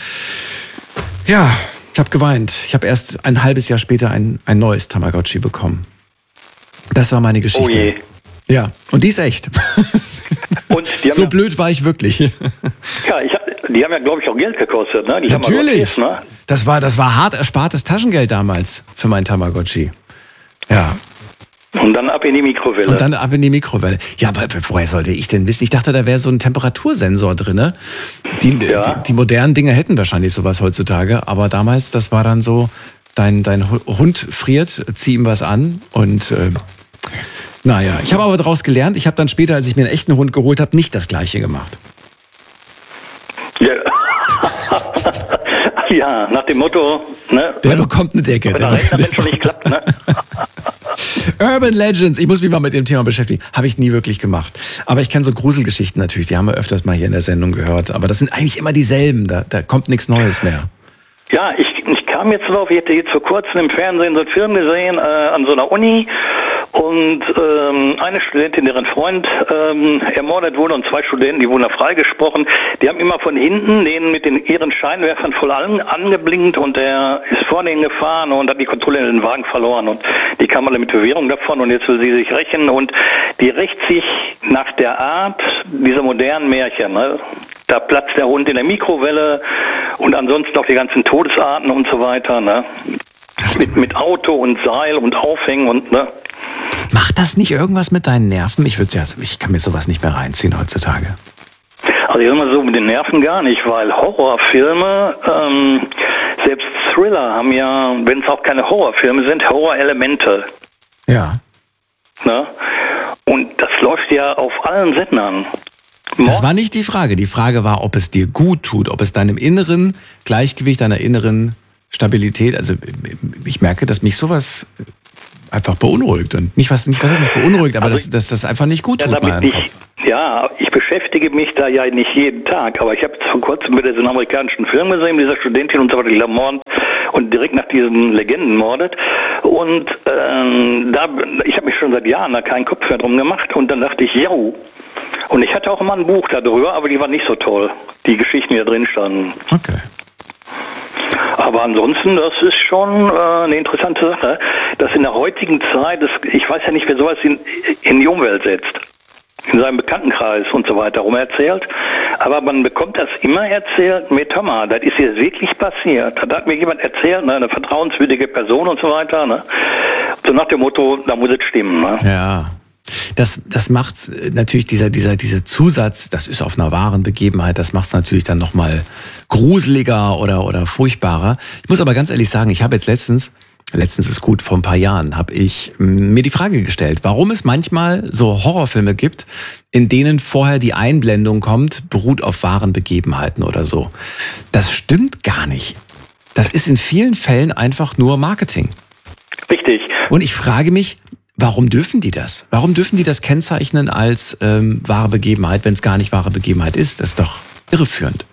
Ja, ich habe geweint. Ich habe erst ein halbes Jahr später ein, ein neues Tamagotchi bekommen. Das war meine Geschichte. Oh je. Ja, und die ist echt. Und die haben so ja, blöd war ich wirklich. Ja, ich hab, die haben ja, glaube ich, auch Geld gekostet. Ne? Die Natürlich. Haben ne? Das war, das war hart erspartes Taschengeld damals für mein Tamagotchi. Ja. Und dann ab in die Mikrowelle. Und dann ab in die Mikrowelle. Ja, aber woher sollte ich denn wissen? Ich dachte, da wäre so ein Temperatursensor drin. Die, ja. die, die modernen Dinge hätten wahrscheinlich sowas heutzutage. Aber damals, das war dann so, dein, dein Hund friert, zieh ihm was an. Und äh, naja, ich habe aber daraus gelernt. Ich habe dann später, als ich mir einen echten Hund geholt habe, nicht das Gleiche gemacht. Ja. Ja, nach dem Motto, ne? Der bekommt eine Decke. Der, der, der schon nicht klappt, ne? Urban Legends, ich muss mich mal mit dem Thema beschäftigen. Habe ich nie wirklich gemacht. Aber ich kenne so Gruselgeschichten natürlich, die haben wir öfters mal hier in der Sendung gehört. Aber das sind eigentlich immer dieselben, da, da kommt nichts Neues mehr. Ja, ich, ich kam jetzt drauf, ich hatte jetzt vor kurzem im Fernsehen so einen Film gesehen, äh, an so einer Uni. Und ähm, eine Studentin, deren Freund ähm, ermordet wurde und zwei Studenten, die wurden da freigesprochen, die haben immer von hinten den mit den ihren Scheinwerfern voll an, angeblinkt und der ist vor denen gefahren und hat die Kontrolle in den Wagen verloren und die kam alle mit Bewährung davon und jetzt will sie sich rächen und die rächt sich nach der Art dieser modernen Märchen, ne? Da platzt der Hund in der Mikrowelle und ansonsten auch die ganzen Todesarten und so weiter, ne? Mit, mit Auto und Seil und Aufhängen und, ne? Macht das nicht irgendwas mit deinen Nerven? Ich würde also ich kann mir sowas nicht mehr reinziehen heutzutage. Also ich sag mal so, mit den Nerven gar nicht, weil Horrorfilme, ähm, selbst Thriller haben ja, wenn es auch keine Horrorfilme sind, Horrorelemente. Ja. Ne? Und das läuft ja auf allen Sendern. Das war nicht die Frage. Die Frage war, ob es dir gut tut, ob es deinem inneren Gleichgewicht, deiner inneren Stabilität, also ich merke, dass mich sowas einfach beunruhigt. Und nicht, was, nicht, was ist nicht beunruhigt, aber also, dass das einfach nicht gut ja, tut. Damit ich, ja, ich beschäftige mich da ja nicht jeden Tag, aber ich habe vor kurzem wieder so einen amerikanischen Film gesehen, dieser Studentin und so weiter, die ermordet und direkt nach diesen Legenden mordet. Und ähm, da, ich habe mich schon seit Jahren da keinen Kopf mehr drum gemacht und dann dachte ich, ja. Und ich hatte auch immer ein Buch darüber, aber die war nicht so toll, die Geschichten, die da drin standen. Okay. Aber ansonsten, das ist schon äh, eine interessante Sache, dass in der heutigen Zeit, das, ich weiß ja nicht, wer sowas in, in die Umwelt setzt, in seinem Bekanntenkreis und so weiter rum erzählt, aber man bekommt das immer erzählt mit, hör mal, das ist jetzt wirklich passiert. Da hat mir jemand erzählt, ne, eine vertrauenswürdige Person und so weiter, ne? So nach dem Motto, da muss es stimmen. Ne? Ja. Das, das macht natürlich, dieser, dieser, dieser Zusatz, das ist auf einer wahren Begebenheit, das macht es natürlich dann nochmal gruseliger oder, oder furchtbarer. Ich muss aber ganz ehrlich sagen, ich habe jetzt letztens, letztens ist gut, vor ein paar Jahren, habe ich mir die Frage gestellt, warum es manchmal so Horrorfilme gibt, in denen vorher die Einblendung kommt, beruht auf wahren Begebenheiten oder so. Das stimmt gar nicht. Das ist in vielen Fällen einfach nur Marketing. Richtig. Und ich frage mich, warum dürfen die das? Warum dürfen die das kennzeichnen als ähm, wahre Begebenheit, wenn es gar nicht wahre Begebenheit ist? Das ist doch irreführend.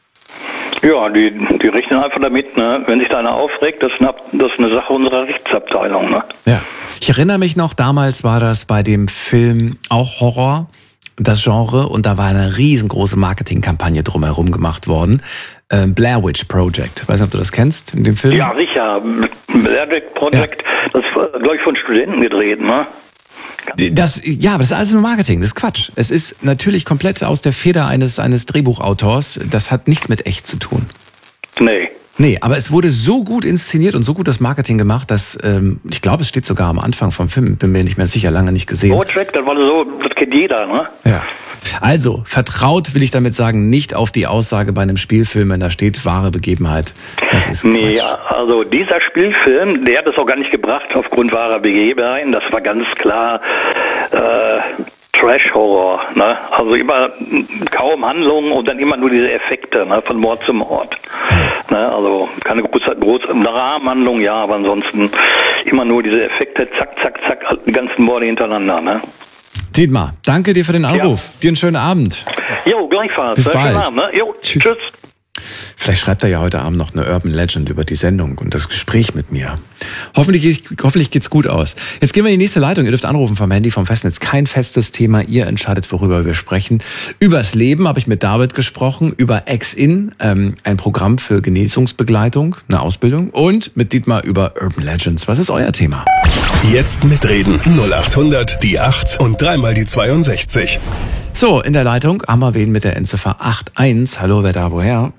Ja, die, die rechnen einfach damit, ne? Wenn sich da einer aufregt, das ist eine, das ist eine Sache unserer Rechtsabteilung. Ne? Ja, ich erinnere mich noch, damals war das bei dem Film auch Horror, das Genre, und da war eine riesengroße Marketingkampagne drumherum gemacht worden. Ähm, Blair Witch Project. Weiß nicht, ob du das kennst in dem Film? Ja, sicher. Blair Witch Project, ja. Das ist, glaube ich, von Studenten gedreht, ne? Das, ja, aber das ist alles nur Marketing, das ist Quatsch. Es ist natürlich komplett aus der Feder eines, eines Drehbuchautors. Das hat nichts mit echt zu tun. Nee. Nee, aber es wurde so gut inszeniert und so gut das Marketing gemacht, dass, ähm, ich glaube, es steht sogar am Anfang vom Film, bin mir nicht mehr sicher, lange nicht gesehen. Project, das war so, das kennt jeder, ne? Ja. Also, vertraut, will ich damit sagen, nicht auf die Aussage bei einem Spielfilm, wenn da steht, wahre Begebenheit. Das ist Quatsch. Nee, also dieser Spielfilm, der hat es auch gar nicht gebracht aufgrund wahrer Begebenheiten. Das war ganz klar äh, Trash-Horror. Ne? Also immer kaum Handlungen und dann immer nur diese Effekte, ne? Von Mord zu Mord. Ne? Also keine große, große Rahmenhandlung, ja, aber ansonsten immer nur diese Effekte, zack, zack, zack, die ganzen Morde hintereinander. Ne? Dietmar, danke dir für den Anruf. Ja. Dir einen schönen Abend. Jo, gleichfalls. Bis bald. Schönen Abend, ne? Jo, tschüss. tschüss. Vielleicht schreibt er ja heute Abend noch eine Urban Legend über die Sendung und das Gespräch mit mir. Hoffentlich, hoffentlich geht's gut aus. Jetzt gehen wir in die nächste Leitung. Ihr dürft anrufen vom Handy, vom Festnetz. Kein festes Thema. Ihr entscheidet, worüber wir sprechen. Übers Leben habe ich mit David gesprochen. Über Ex-In, ähm, ein Programm für Genesungsbegleitung, eine Ausbildung. Und mit Dietmar über Urban Legends. Was ist euer Thema? Jetzt mitreden. null acht hundert, die acht und dreimal die zweiundsechzig. So, in der Leitung haben wir wen mit der Endziffer acht eins. Hallo, wer da, woher?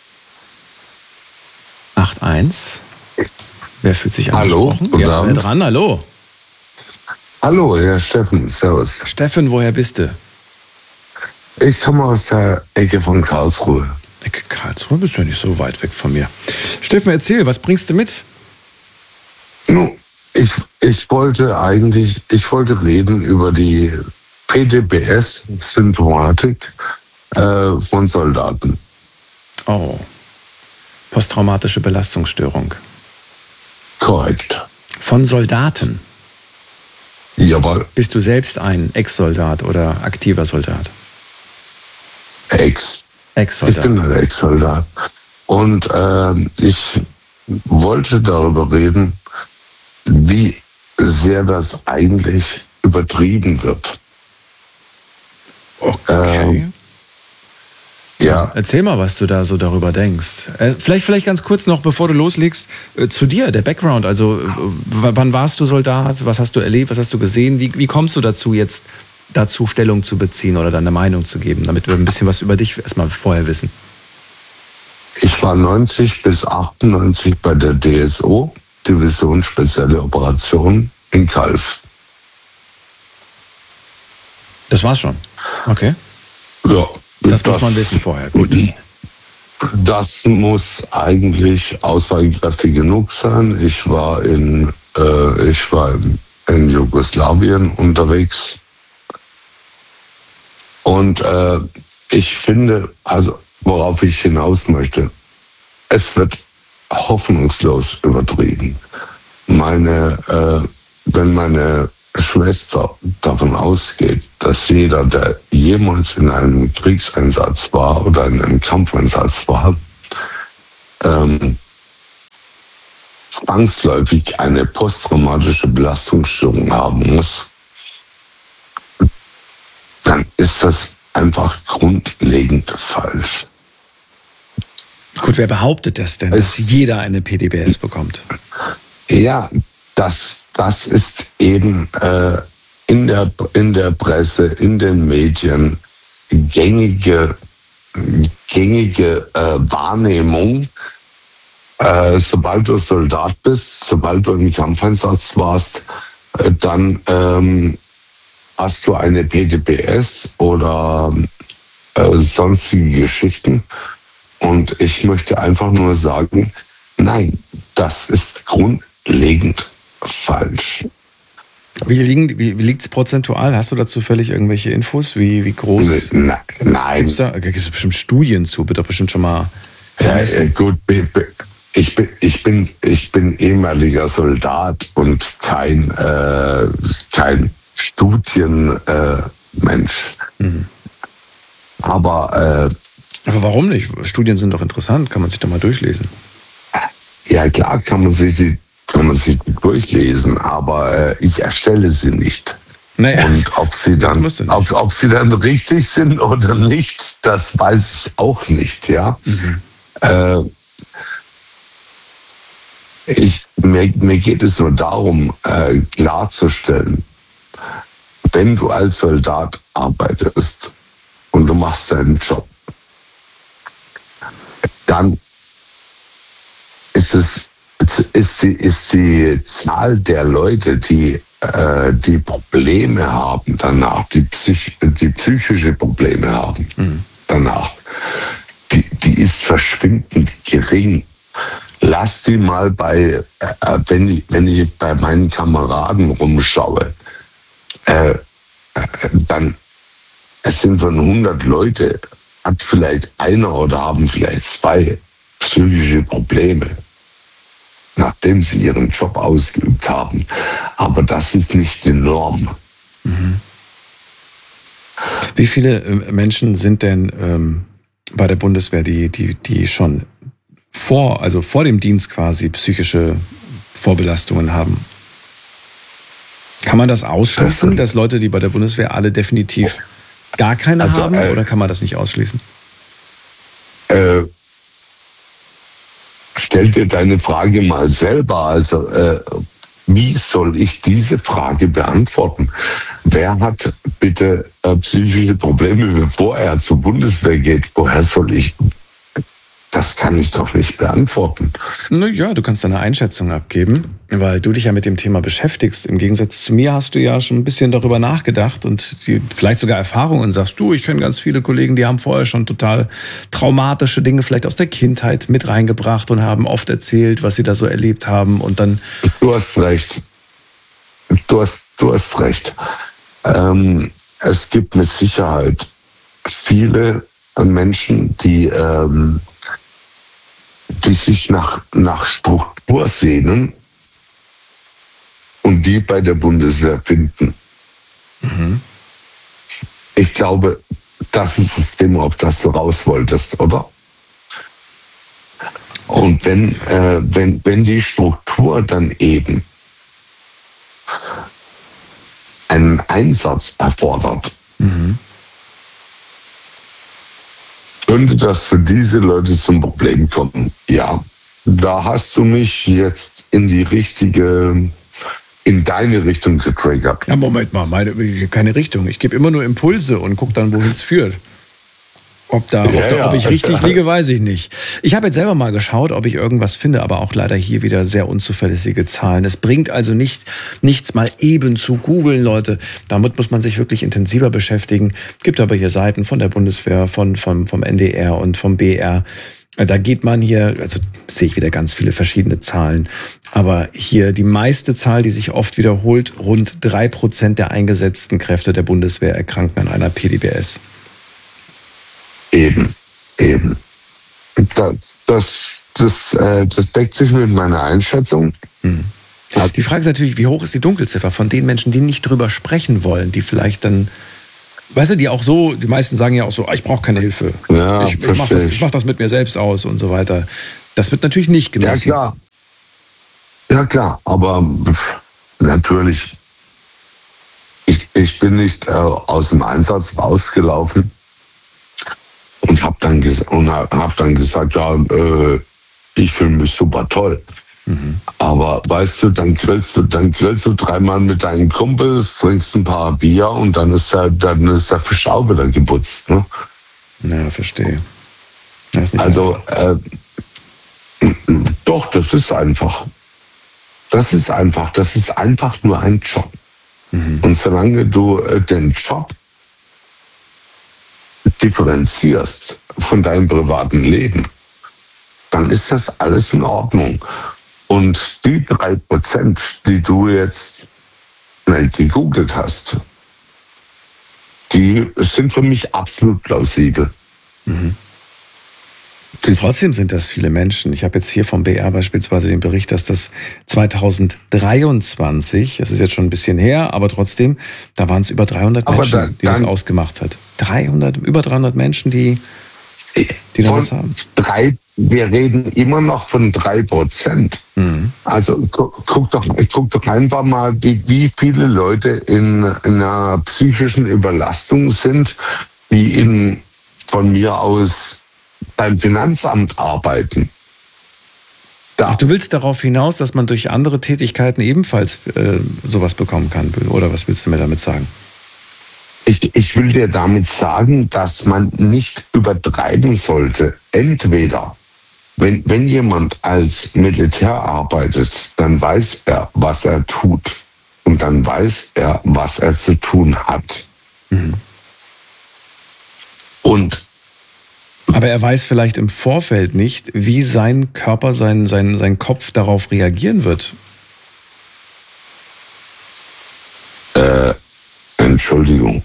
acht eins. Wer fühlt sich angesprochen? Hallo, guten ja, Abend. Wer dran? Hallo. Hallo, Herr Steffen, servus. Steffen, woher bist du? Ich komme aus der Ecke von Karlsruhe. Ecke Karlsruhe? Bist du ja nicht so weit weg von mir. Steffen, erzähl, was bringst du mit? Nun, ich, ich wollte eigentlich, ich wollte reden über die P T B S-Symptomatik äh, von Soldaten. Oh. Posttraumatische Belastungsstörung. Korrekt. Von Soldaten? Jawohl. Bist du selbst ein Ex-Soldat oder aktiver Soldat? Ex. Ex-Soldat. Ich bin ein Ex-Soldat. Und äh, ich wollte darüber reden, wie sehr das eigentlich übertrieben wird. Okay. Ähm, Ja. Erzähl mal, was du da so darüber denkst. Äh, vielleicht, vielleicht ganz kurz noch, bevor du loslegst, äh, zu dir, der Background. Also, äh, wann warst du Soldat? Was hast du erlebt? Was hast du gesehen? Wie, wie kommst du dazu, jetzt dazu Stellung zu beziehen oder deine Meinung zu geben, damit wir ein bisschen was über dich erstmal vorher wissen? Ich war neunzig bis achtundneunzig bei der D S O, Division Spezielle Operationen in Calw. Das war's schon. Okay. Ja. Das, das muss man wissen vorher. Gut. Das muss eigentlich aussagekräftig genug sein. Ich war in, äh, ich war in Jugoslawien unterwegs. Und äh, ich finde, also worauf ich hinaus möchte, es wird hoffnungslos übertrieben. Meine, äh, wenn meine Schwester davon ausgeht, dass jeder, der jemals in einem Kriegseinsatz war oder in einem Kampfeinsatz war, ähm, zwangsläufig eine posttraumatische Belastungsstörung haben muss, dann ist das einfach grundlegend falsch. Gut, wer behauptet das denn, dass jeder eine P D B S bekommt? Ja, das, das ist eben äh, in der, in der Presse, in den Medien gängige, gängige äh, Wahrnehmung. Äh, sobald du Soldat bist, sobald du im Kampfeinsatz warst, äh, dann ähm, hast du eine P D B S oder äh, sonstige Geschichten. Und ich möchte einfach nur sagen, nein, das ist grundlegend falsch. Wie, liegen, wie, wie liegt es prozentual? Hast du dazu völlig irgendwelche Infos? Wie, wie groß? Ne, nein. Gibt es da gibt's bestimmt Studien zu? Wird doch bestimmt schon mal... Ja, äh, gut, ich bin, ich, bin, ich bin ehemaliger Soldat und kein, äh, kein Studienmensch. Äh, mhm. Aber... Äh, Aber warum nicht? Studien sind doch interessant, kann man sich doch mal durchlesen. Ja, klar kann man sich die, kann man sich die durchlesen, aber äh, ich erstelle sie nicht. Naja, und ob sie dann, ob, ob sie dann richtig sind oder nicht, das weiß ich auch nicht, ja. Mhm. Äh, ich, mir, mir geht es nur darum, äh, klarzustellen, wenn du als Soldat arbeitest und du machst deinen Job, dann ist es ist die, ist die Zahl der Leute, die äh, die Probleme haben danach, die, Psych, die psychische Probleme haben mhm. danach, die, die ist verschwindend gering. Lass die mal bei, äh, wenn, ich, wenn ich bei meinen Kameraden rumschaue, äh, äh, dann es sind von hundert Leute, hat vielleicht einer oder haben vielleicht zwei psychische Probleme, nachdem sie ihren Job ausgeübt haben. Aber das ist nicht die Norm. Mhm. Wie viele äh, Menschen sind denn ähm, bei der Bundeswehr, die, die, die schon vor, also vor dem Dienst quasi psychische Vorbelastungen haben? Kann man das ausschließen, das dass Leute, die bei der Bundeswehr alle definitiv gar keine also, haben, äh, oder kann man das nicht ausschließen? Äh, stell dir deine Frage mal selber. Also, äh, wie soll ich diese Frage beantworten? Wer hat bitte äh, psychische Probleme, bevor er zur Bundeswehr geht? Woher soll ich? Das kann ich doch nicht beantworten. Naja, du kannst deine Einschätzung abgeben, weil du dich ja mit dem Thema beschäftigst. Im Gegensatz zu mir hast du ja schon ein bisschen darüber nachgedacht und die, vielleicht sogar Erfahrungen und sagst, du, ich kenne ganz viele Kollegen, die haben vorher schon total traumatische Dinge vielleicht aus der Kindheit mit reingebracht und haben oft erzählt, was sie da so erlebt haben und dann... Du hast recht. Du hast, du hast recht. Ähm, es gibt mit Sicherheit viele Menschen, die... Ähm, die sich nach, nach Struktur sehnen und die bei der Bundeswehr finden. Mhm. Ich glaube, das ist das Thema, auf das du raus wolltest, oder? Und wenn, äh, wenn, wenn die Struktur dann eben einen Einsatz erfordert, mhm. könnte das für diese Leute zum Problem kommen? Ja, da hast du mich jetzt in die richtige, in deine Richtung getriggert. Ja, Moment mal, meine, keine Richtung. Ich gebe immer nur Impulse und gucke dann, wohin es führt. Ob, da, ob, ja, da, ob ich richtig liege, weiß ich nicht. Ich habe jetzt selber mal geschaut, ob ich irgendwas finde, aber auch leider hier wieder sehr unzuverlässige Zahlen. Es bringt also nicht, nichts mal eben zu googeln, Leute. Damit muss man sich wirklich intensiver beschäftigen. Es gibt aber hier Seiten von der Bundeswehr, von, vom, vom N D R und vom B R. Da geht man hier, also sehe ich wieder ganz viele verschiedene Zahlen, aber hier die meiste Zahl, die sich oft wiederholt, rund drei Prozent der eingesetzten Kräfte der Bundeswehr erkranken an einer P D B S. Eben, eben. Das, das, das, äh, das deckt sich mit meiner Einschätzung. Mhm. Die Frage ist natürlich, wie hoch ist die Dunkelziffer von den Menschen, die nicht drüber sprechen wollen, die vielleicht dann, weißt du, die auch so, die meisten sagen ja auch so, ah, ich brauche keine Hilfe. Ja, ich ich mache das, mach das mit mir selbst aus und so weiter. Das wird natürlich nicht gemessen. Ja, klar. Ja, klar, aber natürlich, ich, ich bin nicht äh, aus dem Einsatz rausgelaufen und habe dann, ges- und hab, hab dann gesagt, ja, äh, ich fühle mich super toll. Mhm. Aber weißt du, dann grillst du, dann grillst du dreimal mit deinen Kumpels, trinkst ein paar Bier und dann ist der, dann ist der Fisch auch wieder geputzt. Ne? Ja, verstehe. Das ist nicht also, äh, doch, das ist einfach. Das ist einfach, das ist einfach nur ein Job. Mhm. Und solange du äh, den Job differenzierst von deinem privaten Leben, dann ist das alles in Ordnung. Und die drei Prozent, die du jetzt äh, gegoogelt hast, die sind für mich absolut plausibel. Mhm. Trotzdem sind das viele Menschen. Ich habe jetzt hier vom B R beispielsweise den Bericht, dass das zweitausenddreiundzwanzig, das ist jetzt schon ein bisschen her, aber trotzdem, da waren es über dreihundert aber Menschen, dann, die das ausgemacht hat. dreihundert, über dreihundert Menschen, die, die da was haben. Drei, wir reden immer noch von drei Prozent. Mhm. Also guck, guck, doch, guck doch einfach mal, wie, wie viele Leute in, in einer psychischen Überlastung sind, die in, von mir aus beim Finanzamt arbeiten. Da. Ach, du willst darauf hinaus, dass man durch andere Tätigkeiten ebenfalls äh, sowas bekommen kann, oder was willst du mir damit sagen? Ich, ich will dir damit sagen, dass man nicht übertreiben sollte. Entweder, wenn, wenn jemand als Militär arbeitet, dann weiß er, was er tut. Und dann weiß er, was er zu tun hat. Mhm. Und aber er weiß vielleicht im Vorfeld nicht, wie sein Körper, sein, sein, sein Kopf darauf reagieren wird. Äh, Entschuldigung.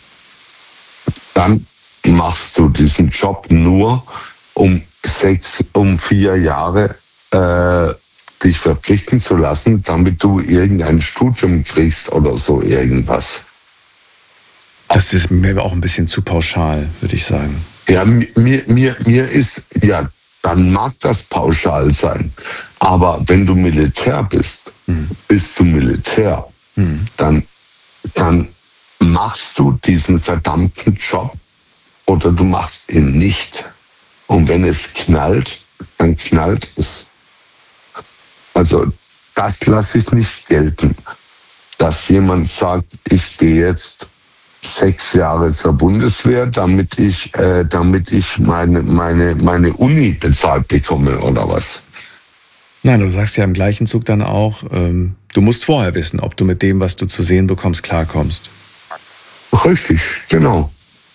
Dann machst du diesen Job nur, um sechs, um vier Jahre äh, dich verpflichten zu lassen, damit du irgendein Studium kriegst oder so irgendwas. Das ist mir auch ein bisschen zu pauschal, würde ich sagen. Ja, mir, mir, mir ist, ja, dann mag das pauschal sein. Aber wenn du Militär bist, mhm. bist du Militär, mhm. dann, dann machst du diesen verdammten Job oder du machst ihn nicht. Und wenn es knallt, dann knallt es. Also das lasse ich nicht gelten, dass jemand sagt, ich gehe jetzt sechs Jahre zur Bundeswehr, damit ich, äh, damit ich meine, meine, meine Uni bezahlt bekomme oder was? Nein, du sagst ja im gleichen Zug dann auch, ähm, du musst vorher wissen, ob du mit dem, was du zu sehen bekommst, klarkommst. Richtig, genau.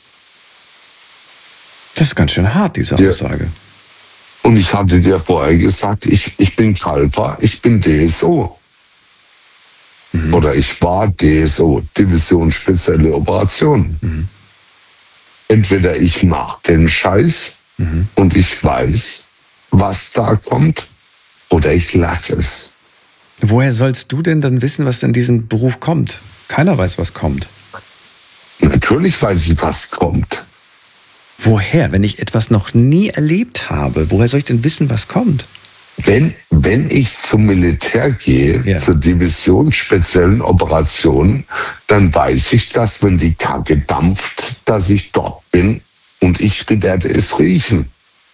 Das ist ganz schön hart, diese ja. Aussage. Und ich hatte dir vorher gesagt, ich, ich bin Kalper, ich bin D S O. Mhm. Oder ich war D S O, Division Spezielle Operationen. Mhm. Entweder ich mache den Scheiß mhm. und ich weiß, was da kommt, oder ich lasse es. Woher sollst du denn dann wissen, was in diesem Beruf kommt? Keiner weiß, was kommt. Natürlich weiß ich, was kommt. Woher? Wenn ich etwas noch nie erlebt habe, woher soll ich denn wissen, was kommt? Wenn, wenn ich zum Militär gehe, ja. zur Division Speziellen Operationen, dann weiß ich, dass, wenn die Kacke dampft, dass ich dort bin und ich werde es riechen.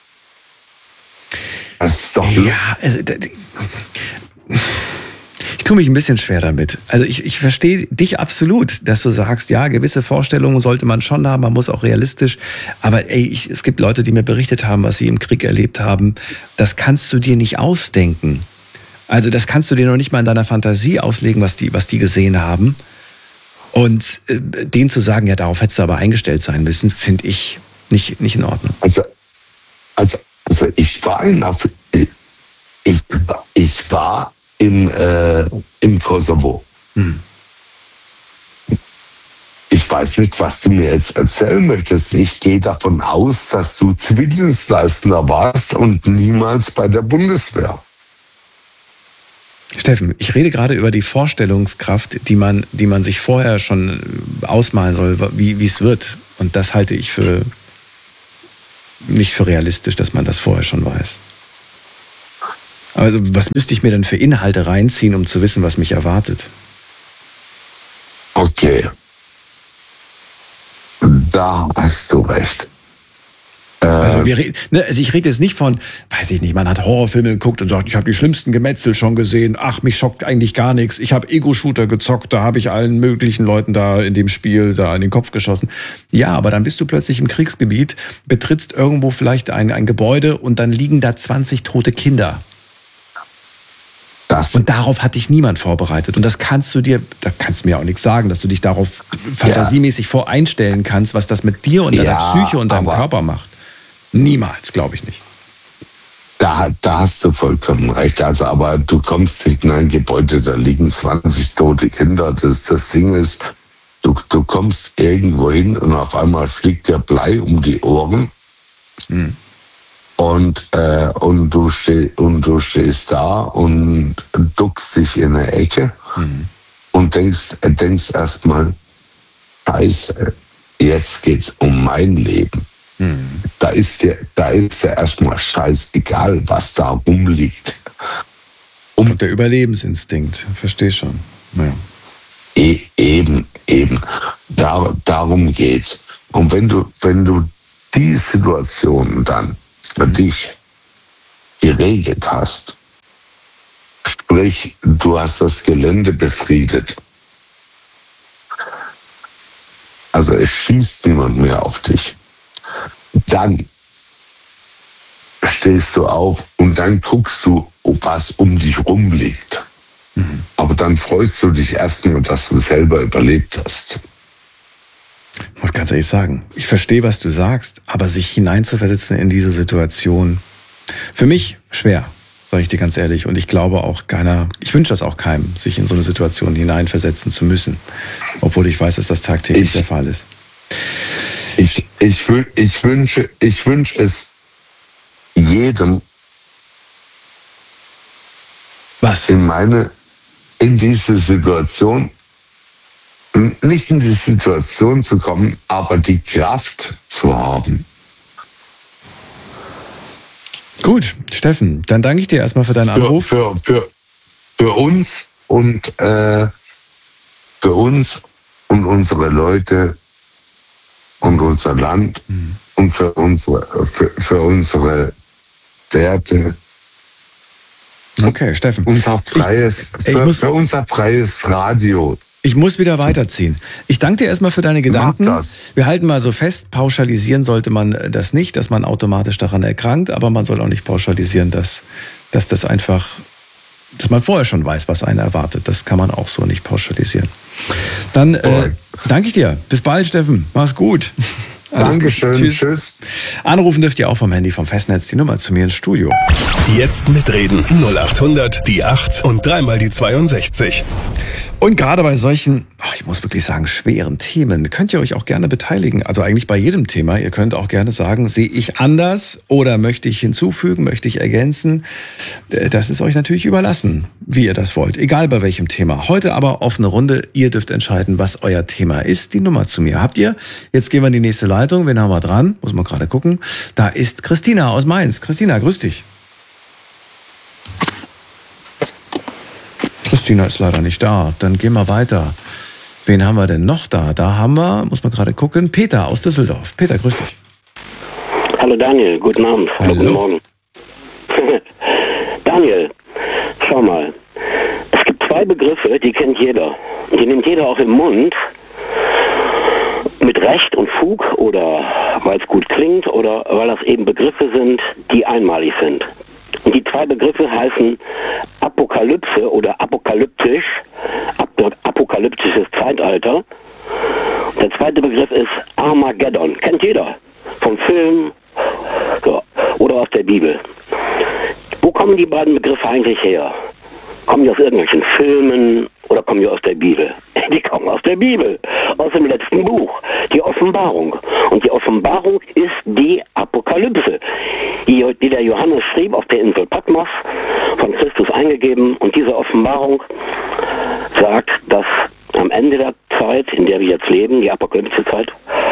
Das ist doch ja, also, ich tue mich ein bisschen schwer damit. Also ich, ich verstehe dich absolut, dass du sagst, ja, gewisse Vorstellungen sollte man schon haben, man muss auch realistisch. Aber ey, ich, es gibt Leute, die mir berichtet haben, was sie im Krieg erlebt haben. Das kannst du dir nicht ausdenken. Also das kannst du dir noch nicht mal in deiner Fantasie auslegen, was die, was die gesehen haben. Und äh, denen zu sagen, ja, darauf hättest du aber eingestellt sein müssen, finde ich nicht, nicht in Ordnung. Also, also, also ich war in Af- ich, ich war im, äh, im Kosovo. Hm. Ich weiß nicht, was du mir jetzt erzählen möchtest. Ich gehe davon aus, dass du Zivildienstleister warst und niemals bei der Bundeswehr. Steffen, ich rede gerade über die Vorstellungskraft, die man, die man sich vorher schon ausmalen soll, wie, wie es wird. Und das halte ich für nicht für realistisch, dass man das vorher schon weiß. Also was müsste ich mir denn für Inhalte reinziehen, um zu wissen, was mich erwartet? Okay. Da hast du recht. Also, wir, ne, also ich rede jetzt nicht von, weiß ich nicht, man hat Horrorfilme geguckt und sagt, ich habe die schlimmsten Gemetzel schon gesehen, ach, mich schockt eigentlich gar nichts, ich habe Ego-Shooter gezockt, da habe ich allen möglichen Leuten da in dem Spiel da in den Kopf geschossen. Ja, aber dann bist du plötzlich im Kriegsgebiet, betrittst irgendwo vielleicht ein, ein Gebäude und dann liegen da zwanzig tote Kinder. Das und darauf hat dich niemand vorbereitet. Und das kannst du dir, da kannst du mir auch nichts sagen, dass du dich darauf fantasiemäßig ja. voreinstellen kannst, was das mit dir und deiner ja, Psyche und deinem Körper macht. Niemals, glaube ich nicht. Da, da hast du vollkommen recht. Also, aber du kommst in ein Gebäude, da liegen zwanzig tote Kinder. Das, das Ding ist, du, du kommst irgendwo hin und auf einmal fliegt der Blei um die Ohren. Hm. Und, äh, und, du steh, und du stehst da und duckst dich in eine Ecke hm. und denkst, denkst erstmal, Scheiße, jetzt geht's um mein Leben. Da ist dir, da ist dir erstmal scheißegal, was da rumliegt. Um Und der Überlebensinstinkt, verstehe schon. Ja. E, eben, eben. Dar, darum geht's. Und wenn du, wenn du die Situation dann für mhm. dich geregelt hast, sprich, du hast das Gelände befriedet, also es schießt niemand mehr auf dich, dann stehst du auf und dann guckst du, was um dich rumliegt. Mhm. Aber dann freust du dich erstmal, dass du selber überlebt hast. Ich muss ganz ehrlich sagen, ich verstehe, was du sagst, aber sich hineinzuversetzen in diese Situation, für mich schwer, sage ich dir ganz ehrlich. Und ich glaube auch keiner, ich wünsche das auch keinem, sich in so eine Situation hineinversetzen zu müssen, obwohl ich weiß, dass das tagtäglich ich, der Fall ist. Ich, ich, ich, wünsche, ich wünsche es jedem, was? In meine, in diese Situation, nicht in die Situation zu kommen, aber die Kraft zu haben. Gut, Steffen, dann danke ich dir erstmal für deinen Anruf. Für, für, für uns und äh, für uns und unsere Leute und unser Land mhm. und für unsere, für, für unsere Werte. Okay, Steffen. Unser freies, ich, für, ich für unser freies Radio. Ich muss wieder weiterziehen. Ich danke dir erstmal für deine Gedanken. Mach das. Wir halten mal so fest, pauschalisieren sollte man das nicht, dass man automatisch daran erkrankt, aber man soll auch nicht pauschalisieren, dass, dass das einfach, dass man vorher schon weiß, was einen erwartet. Das kann man auch so nicht pauschalisieren. Dann äh, danke ich dir. Bis bald, Steffen. Mach's gut. Alles Dankeschön. Tschüss. Tschüss. Anrufen dürft ihr auch vom Handy vom Festnetz. Die Nummer zu mir ins Studio. Jetzt mitreden. null acht hundert, die acht und dreimal die zweiundsechzig. Und gerade bei solchen, ach, ich muss wirklich sagen, schweren Themen könnt ihr euch auch gerne beteiligen. Also eigentlich bei jedem Thema. Ihr könnt auch gerne sagen, sehe ich anders oder möchte ich hinzufügen, möchte ich ergänzen. Das ist euch natürlich überlassen, wie ihr das wollt. Egal bei welchem Thema. Heute aber offene Runde. Ihr dürft entscheiden, was euer Thema ist. Die Nummer zu mir habt ihr. Jetzt gehen wir in die nächste Leitung. Wen haben wir dran? Muss man gerade gucken. Da ist Christina aus Mainz. Christina, grüß dich. Christina ist leider nicht da. Dann gehen wir weiter. Wen haben wir denn noch da? Da haben wir, muss man gerade gucken, Peter aus Düsseldorf. Peter, grüß dich. Hallo Daniel, guten Abend. Hallo. Guten Morgen. Daniel, schau mal. Es gibt zwei Begriffe, die kennt jeder. Die nimmt jeder auch im Mund. Mit Recht und Fug oder weil es gut klingt oder weil das eben Begriffe sind, die einmalig sind. Und die zwei Begriffe heißen Apokalypse oder apokalyptisch, apokalyptisches Zeitalter. Und der zweite Begriff ist Armageddon. Kennt jeder. Vom Film so, oder aus der Bibel. Wo kommen die beiden Begriffe eigentlich her? Kommen die aus irgendwelchen Filmen oder kommen die aus der Bibel? Die kommen aus der Bibel, aus dem letzten Buch, die Offenbarung. Und die Offenbarung ist die Apokalypse, die, die der Johannes schrieb auf der Insel Patmos, von Christus eingegeben. Und diese Offenbarung sagt, dass am Ende der Zeit, in der wir jetzt leben, die Apokalypse-Zeit,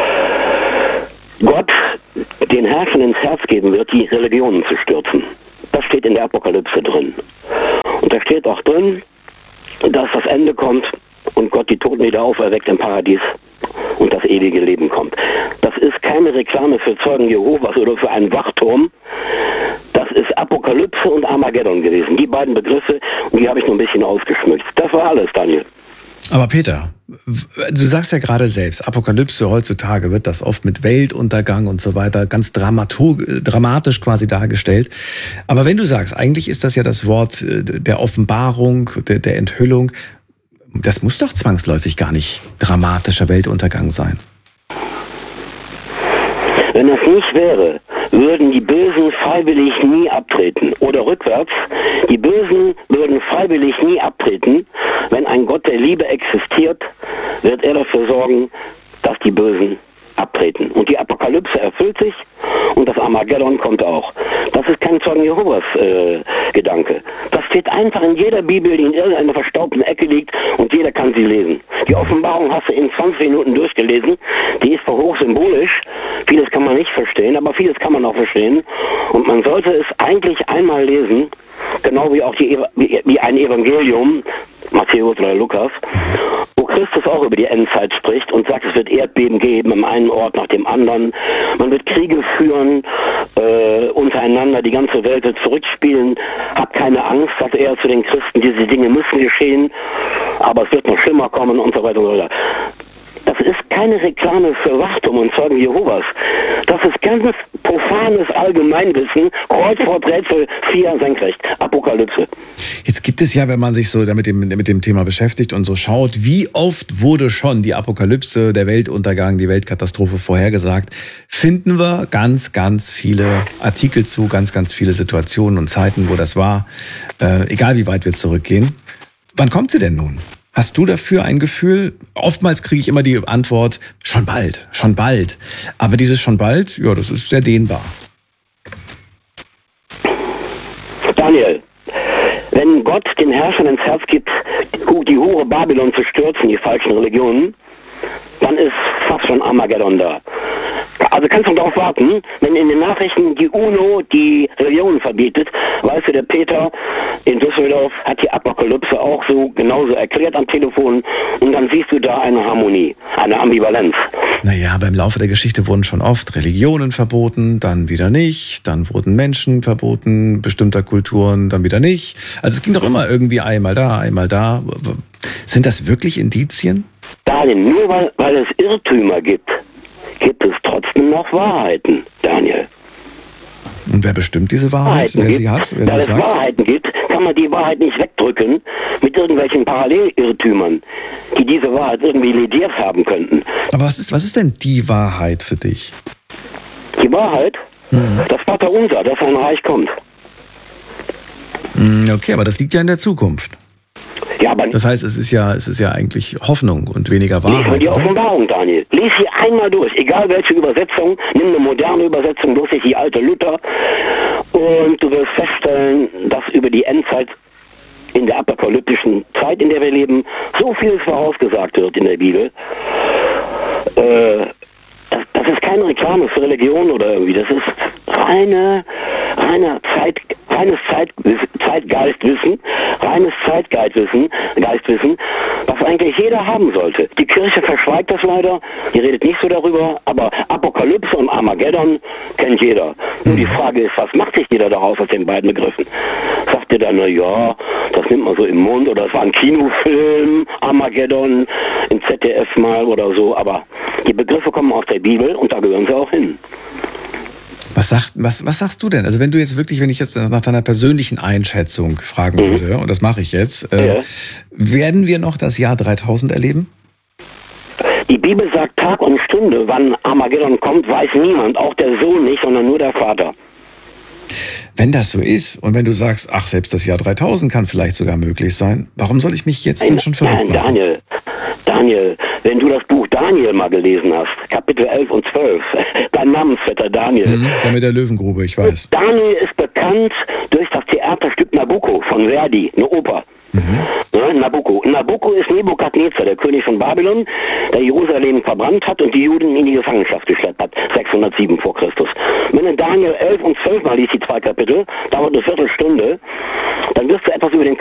Gott den Herrschern ins Herz geben wird, die Religionen zu stürzen. Das steht in der Apokalypse drin. Und da steht auch drin, dass das Ende kommt und Gott die Toten wieder auferweckt im Paradies und das ewige Leben kommt. Das ist keine Reklame für Zeugen Jehovas oder für einen Wachturm. Das ist Apokalypse und Armageddon gewesen. Die beiden Begriffe, und die habe ich noch ein bisschen ausgeschmückt. Das war alles, Daniel. Aber Peter, du sagst ja gerade selbst, Apokalypse heutzutage wird das oft mit Weltuntergang und so weiter ganz dramatisch quasi dargestellt. Aber wenn du sagst, eigentlich ist das ja das Wort der Offenbarung, der, der Enthüllung, das muss doch zwangsläufig gar nicht dramatischer Weltuntergang sein. Wenn das nicht wäre, würden die Bösen freiwillig nie abtreten. Oder rückwärts, die Bösen würden freiwillig nie abtreten. Wenn ein Gott der Liebe existiert, wird er dafür sorgen, dass die Bösen abtreten. Und die Apokalypse erfüllt sich und das Armageddon kommt auch. Das ist kein Zeugen Jehovas äh, Gedanke. Das steht einfach in jeder Bibel, die in irgendeiner verstaubten Ecke liegt und jeder kann sie lesen. Die Offenbarung hast du in zwanzig Minuten durchgelesen. Die ist hoch symbolisch. Vieles kann man nicht verstehen, aber vieles kann man auch verstehen. Und man sollte es eigentlich einmal lesen, genau wie auch die, wie, wie ein Evangelium, Matthäus oder Lukas, wo Christus auch über die Endzeit spricht und sagt, es wird Erdbeben geben am einen Ort nach dem anderen. Man wird Kriege führen äh, untereinander, die ganze Welt wird zurückspielen. Habt keine Angst, sagt er zu den Christen, diese Dinge müssen geschehen, aber es wird noch schlimmer kommen und so weiter und so weiter. Das ist keine Reklame für Wachturm und Zeugen Jehovas. Das ist ganz profanes Allgemeinwissen, Kreuzworträtsel vier senkrecht, Apokalypse. Jetzt gibt es ja, wenn man sich so mit dem, mit dem Thema beschäftigt und so schaut, wie oft wurde schon die Apokalypse, der Weltuntergang, die Weltkatastrophe vorhergesagt, finden wir ganz, ganz viele Artikel zu, ganz, ganz viele Situationen und Zeiten, wo das war, äh, egal wie weit wir zurückgehen. Wann kommt sie denn nun? Hast du dafür ein Gefühl? Oftmals kriege ich immer die Antwort, schon bald, schon bald. Aber dieses schon bald, ja, das ist sehr dehnbar. Daniel, wenn Gott den Herrschern ins Herz gibt, die Hure Babylon zu stürzen, die falschen Religionen, dann ist fast schon Armageddon da. Also kannst du darauf warten, wenn in den Nachrichten die UNO die Religionen verbietet, weißt du, der Peter in Düsseldorf hat die Apokalypse auch so genauso erklärt am Telefon und dann siehst du da eine Harmonie, eine Ambivalenz. Naja, aber im Laufe der Geschichte wurden schon oft Religionen verboten, dann wieder nicht, dann wurden Menschen verboten, bestimmter Kulturen, dann wieder nicht. Also es ging doch immer irgendwie einmal da, einmal da. Sind das wirklich Indizien? Daniel, nur weil, weil es Irrtümer gibt, gibt es trotzdem noch Wahrheiten, Daniel. Und wer bestimmt diese Wahrheit, wer gibt, sie hat, wer weil sie es sagt? Wahrheiten gibt, kann man die Wahrheit nicht wegdrücken mit irgendwelchen Parallelirrtümern, die diese Wahrheit irgendwie lediert haben könnten. Aber was ist, was ist denn die Wahrheit für dich? Die Wahrheit? Mhm. Das Vaterunser, dass ein Reich kommt. Okay, aber das liegt ja in der Zukunft. Ja, aber das heißt, es ist ja, es ist ja eigentlich Hoffnung und weniger Wahrheit. Lies mal die Offenbarung, Daniel. Lies sie einmal durch, egal welche Übersetzung. Nimm eine moderne Übersetzung, bloß nicht die alte Luther. Und du wirst feststellen, dass über die Endzeit in der apokalyptischen Zeit, in der wir leben, so vieles vorausgesagt wird in der Bibel. Äh, das, das ist keine Reklame für Religion oder irgendwie. Das ist reine, reine Zeit, reines Zeit, Zeitgeistwissen, reines Zeitgeistwissen, Geistwissen, was eigentlich jeder haben sollte. Die Kirche verschweigt das leider, die redet nicht so darüber, aber Apokalypse und Armageddon kennt jeder. Nur die Frage ist, was macht sich jeder daraus aus den beiden Begriffen? Sagt ihr dann, na ja, das nimmt man so im Mund oder es war ein Kinofilm, Armageddon, im Z D F mal oder so, aber die Begriffe kommen aus der Bibel und da gehören sie auch hin. Was, sagt, was, was sagst du denn? Also wenn du jetzt wirklich, wenn ich jetzt nach deiner persönlichen Einschätzung fragen mhm. würde, und das mache ich jetzt, äh, ja. werden wir noch das Jahr dreitausend erleben? Die Bibel sagt Tag und Stunde, wann Armageddon kommt, weiß niemand, auch der Sohn nicht, sondern nur der Vater. Wenn das so ist und wenn du sagst, ach, selbst das Jahr dreitausend kann vielleicht sogar möglich sein, warum soll ich mich jetzt denn schon verrückt machen? Daniel, Daniel, wenn du das Buch Daniel mal gelesen hast, Kapitel elf und zwölf, dein Namensvetter Daniel. Mhm, der mit der Löwengrube, ich weiß. Daniel ist bekannt durch das Theaterstück Nabucco von Verdi, eine Oper. Mhm. Ja, Nabucco. Nabucco ist Nebukadnezar, der König von Babylon, der Jerusalem verbrannt hat und die Juden in die Gefangenschaft geschleppt hat, sechshundertsieben vor Christus. Wenn du Daniel elf und zwölf mal liest, die zwei Kapitel, dauert eine Viertelstunde, dann wirst du etwas über den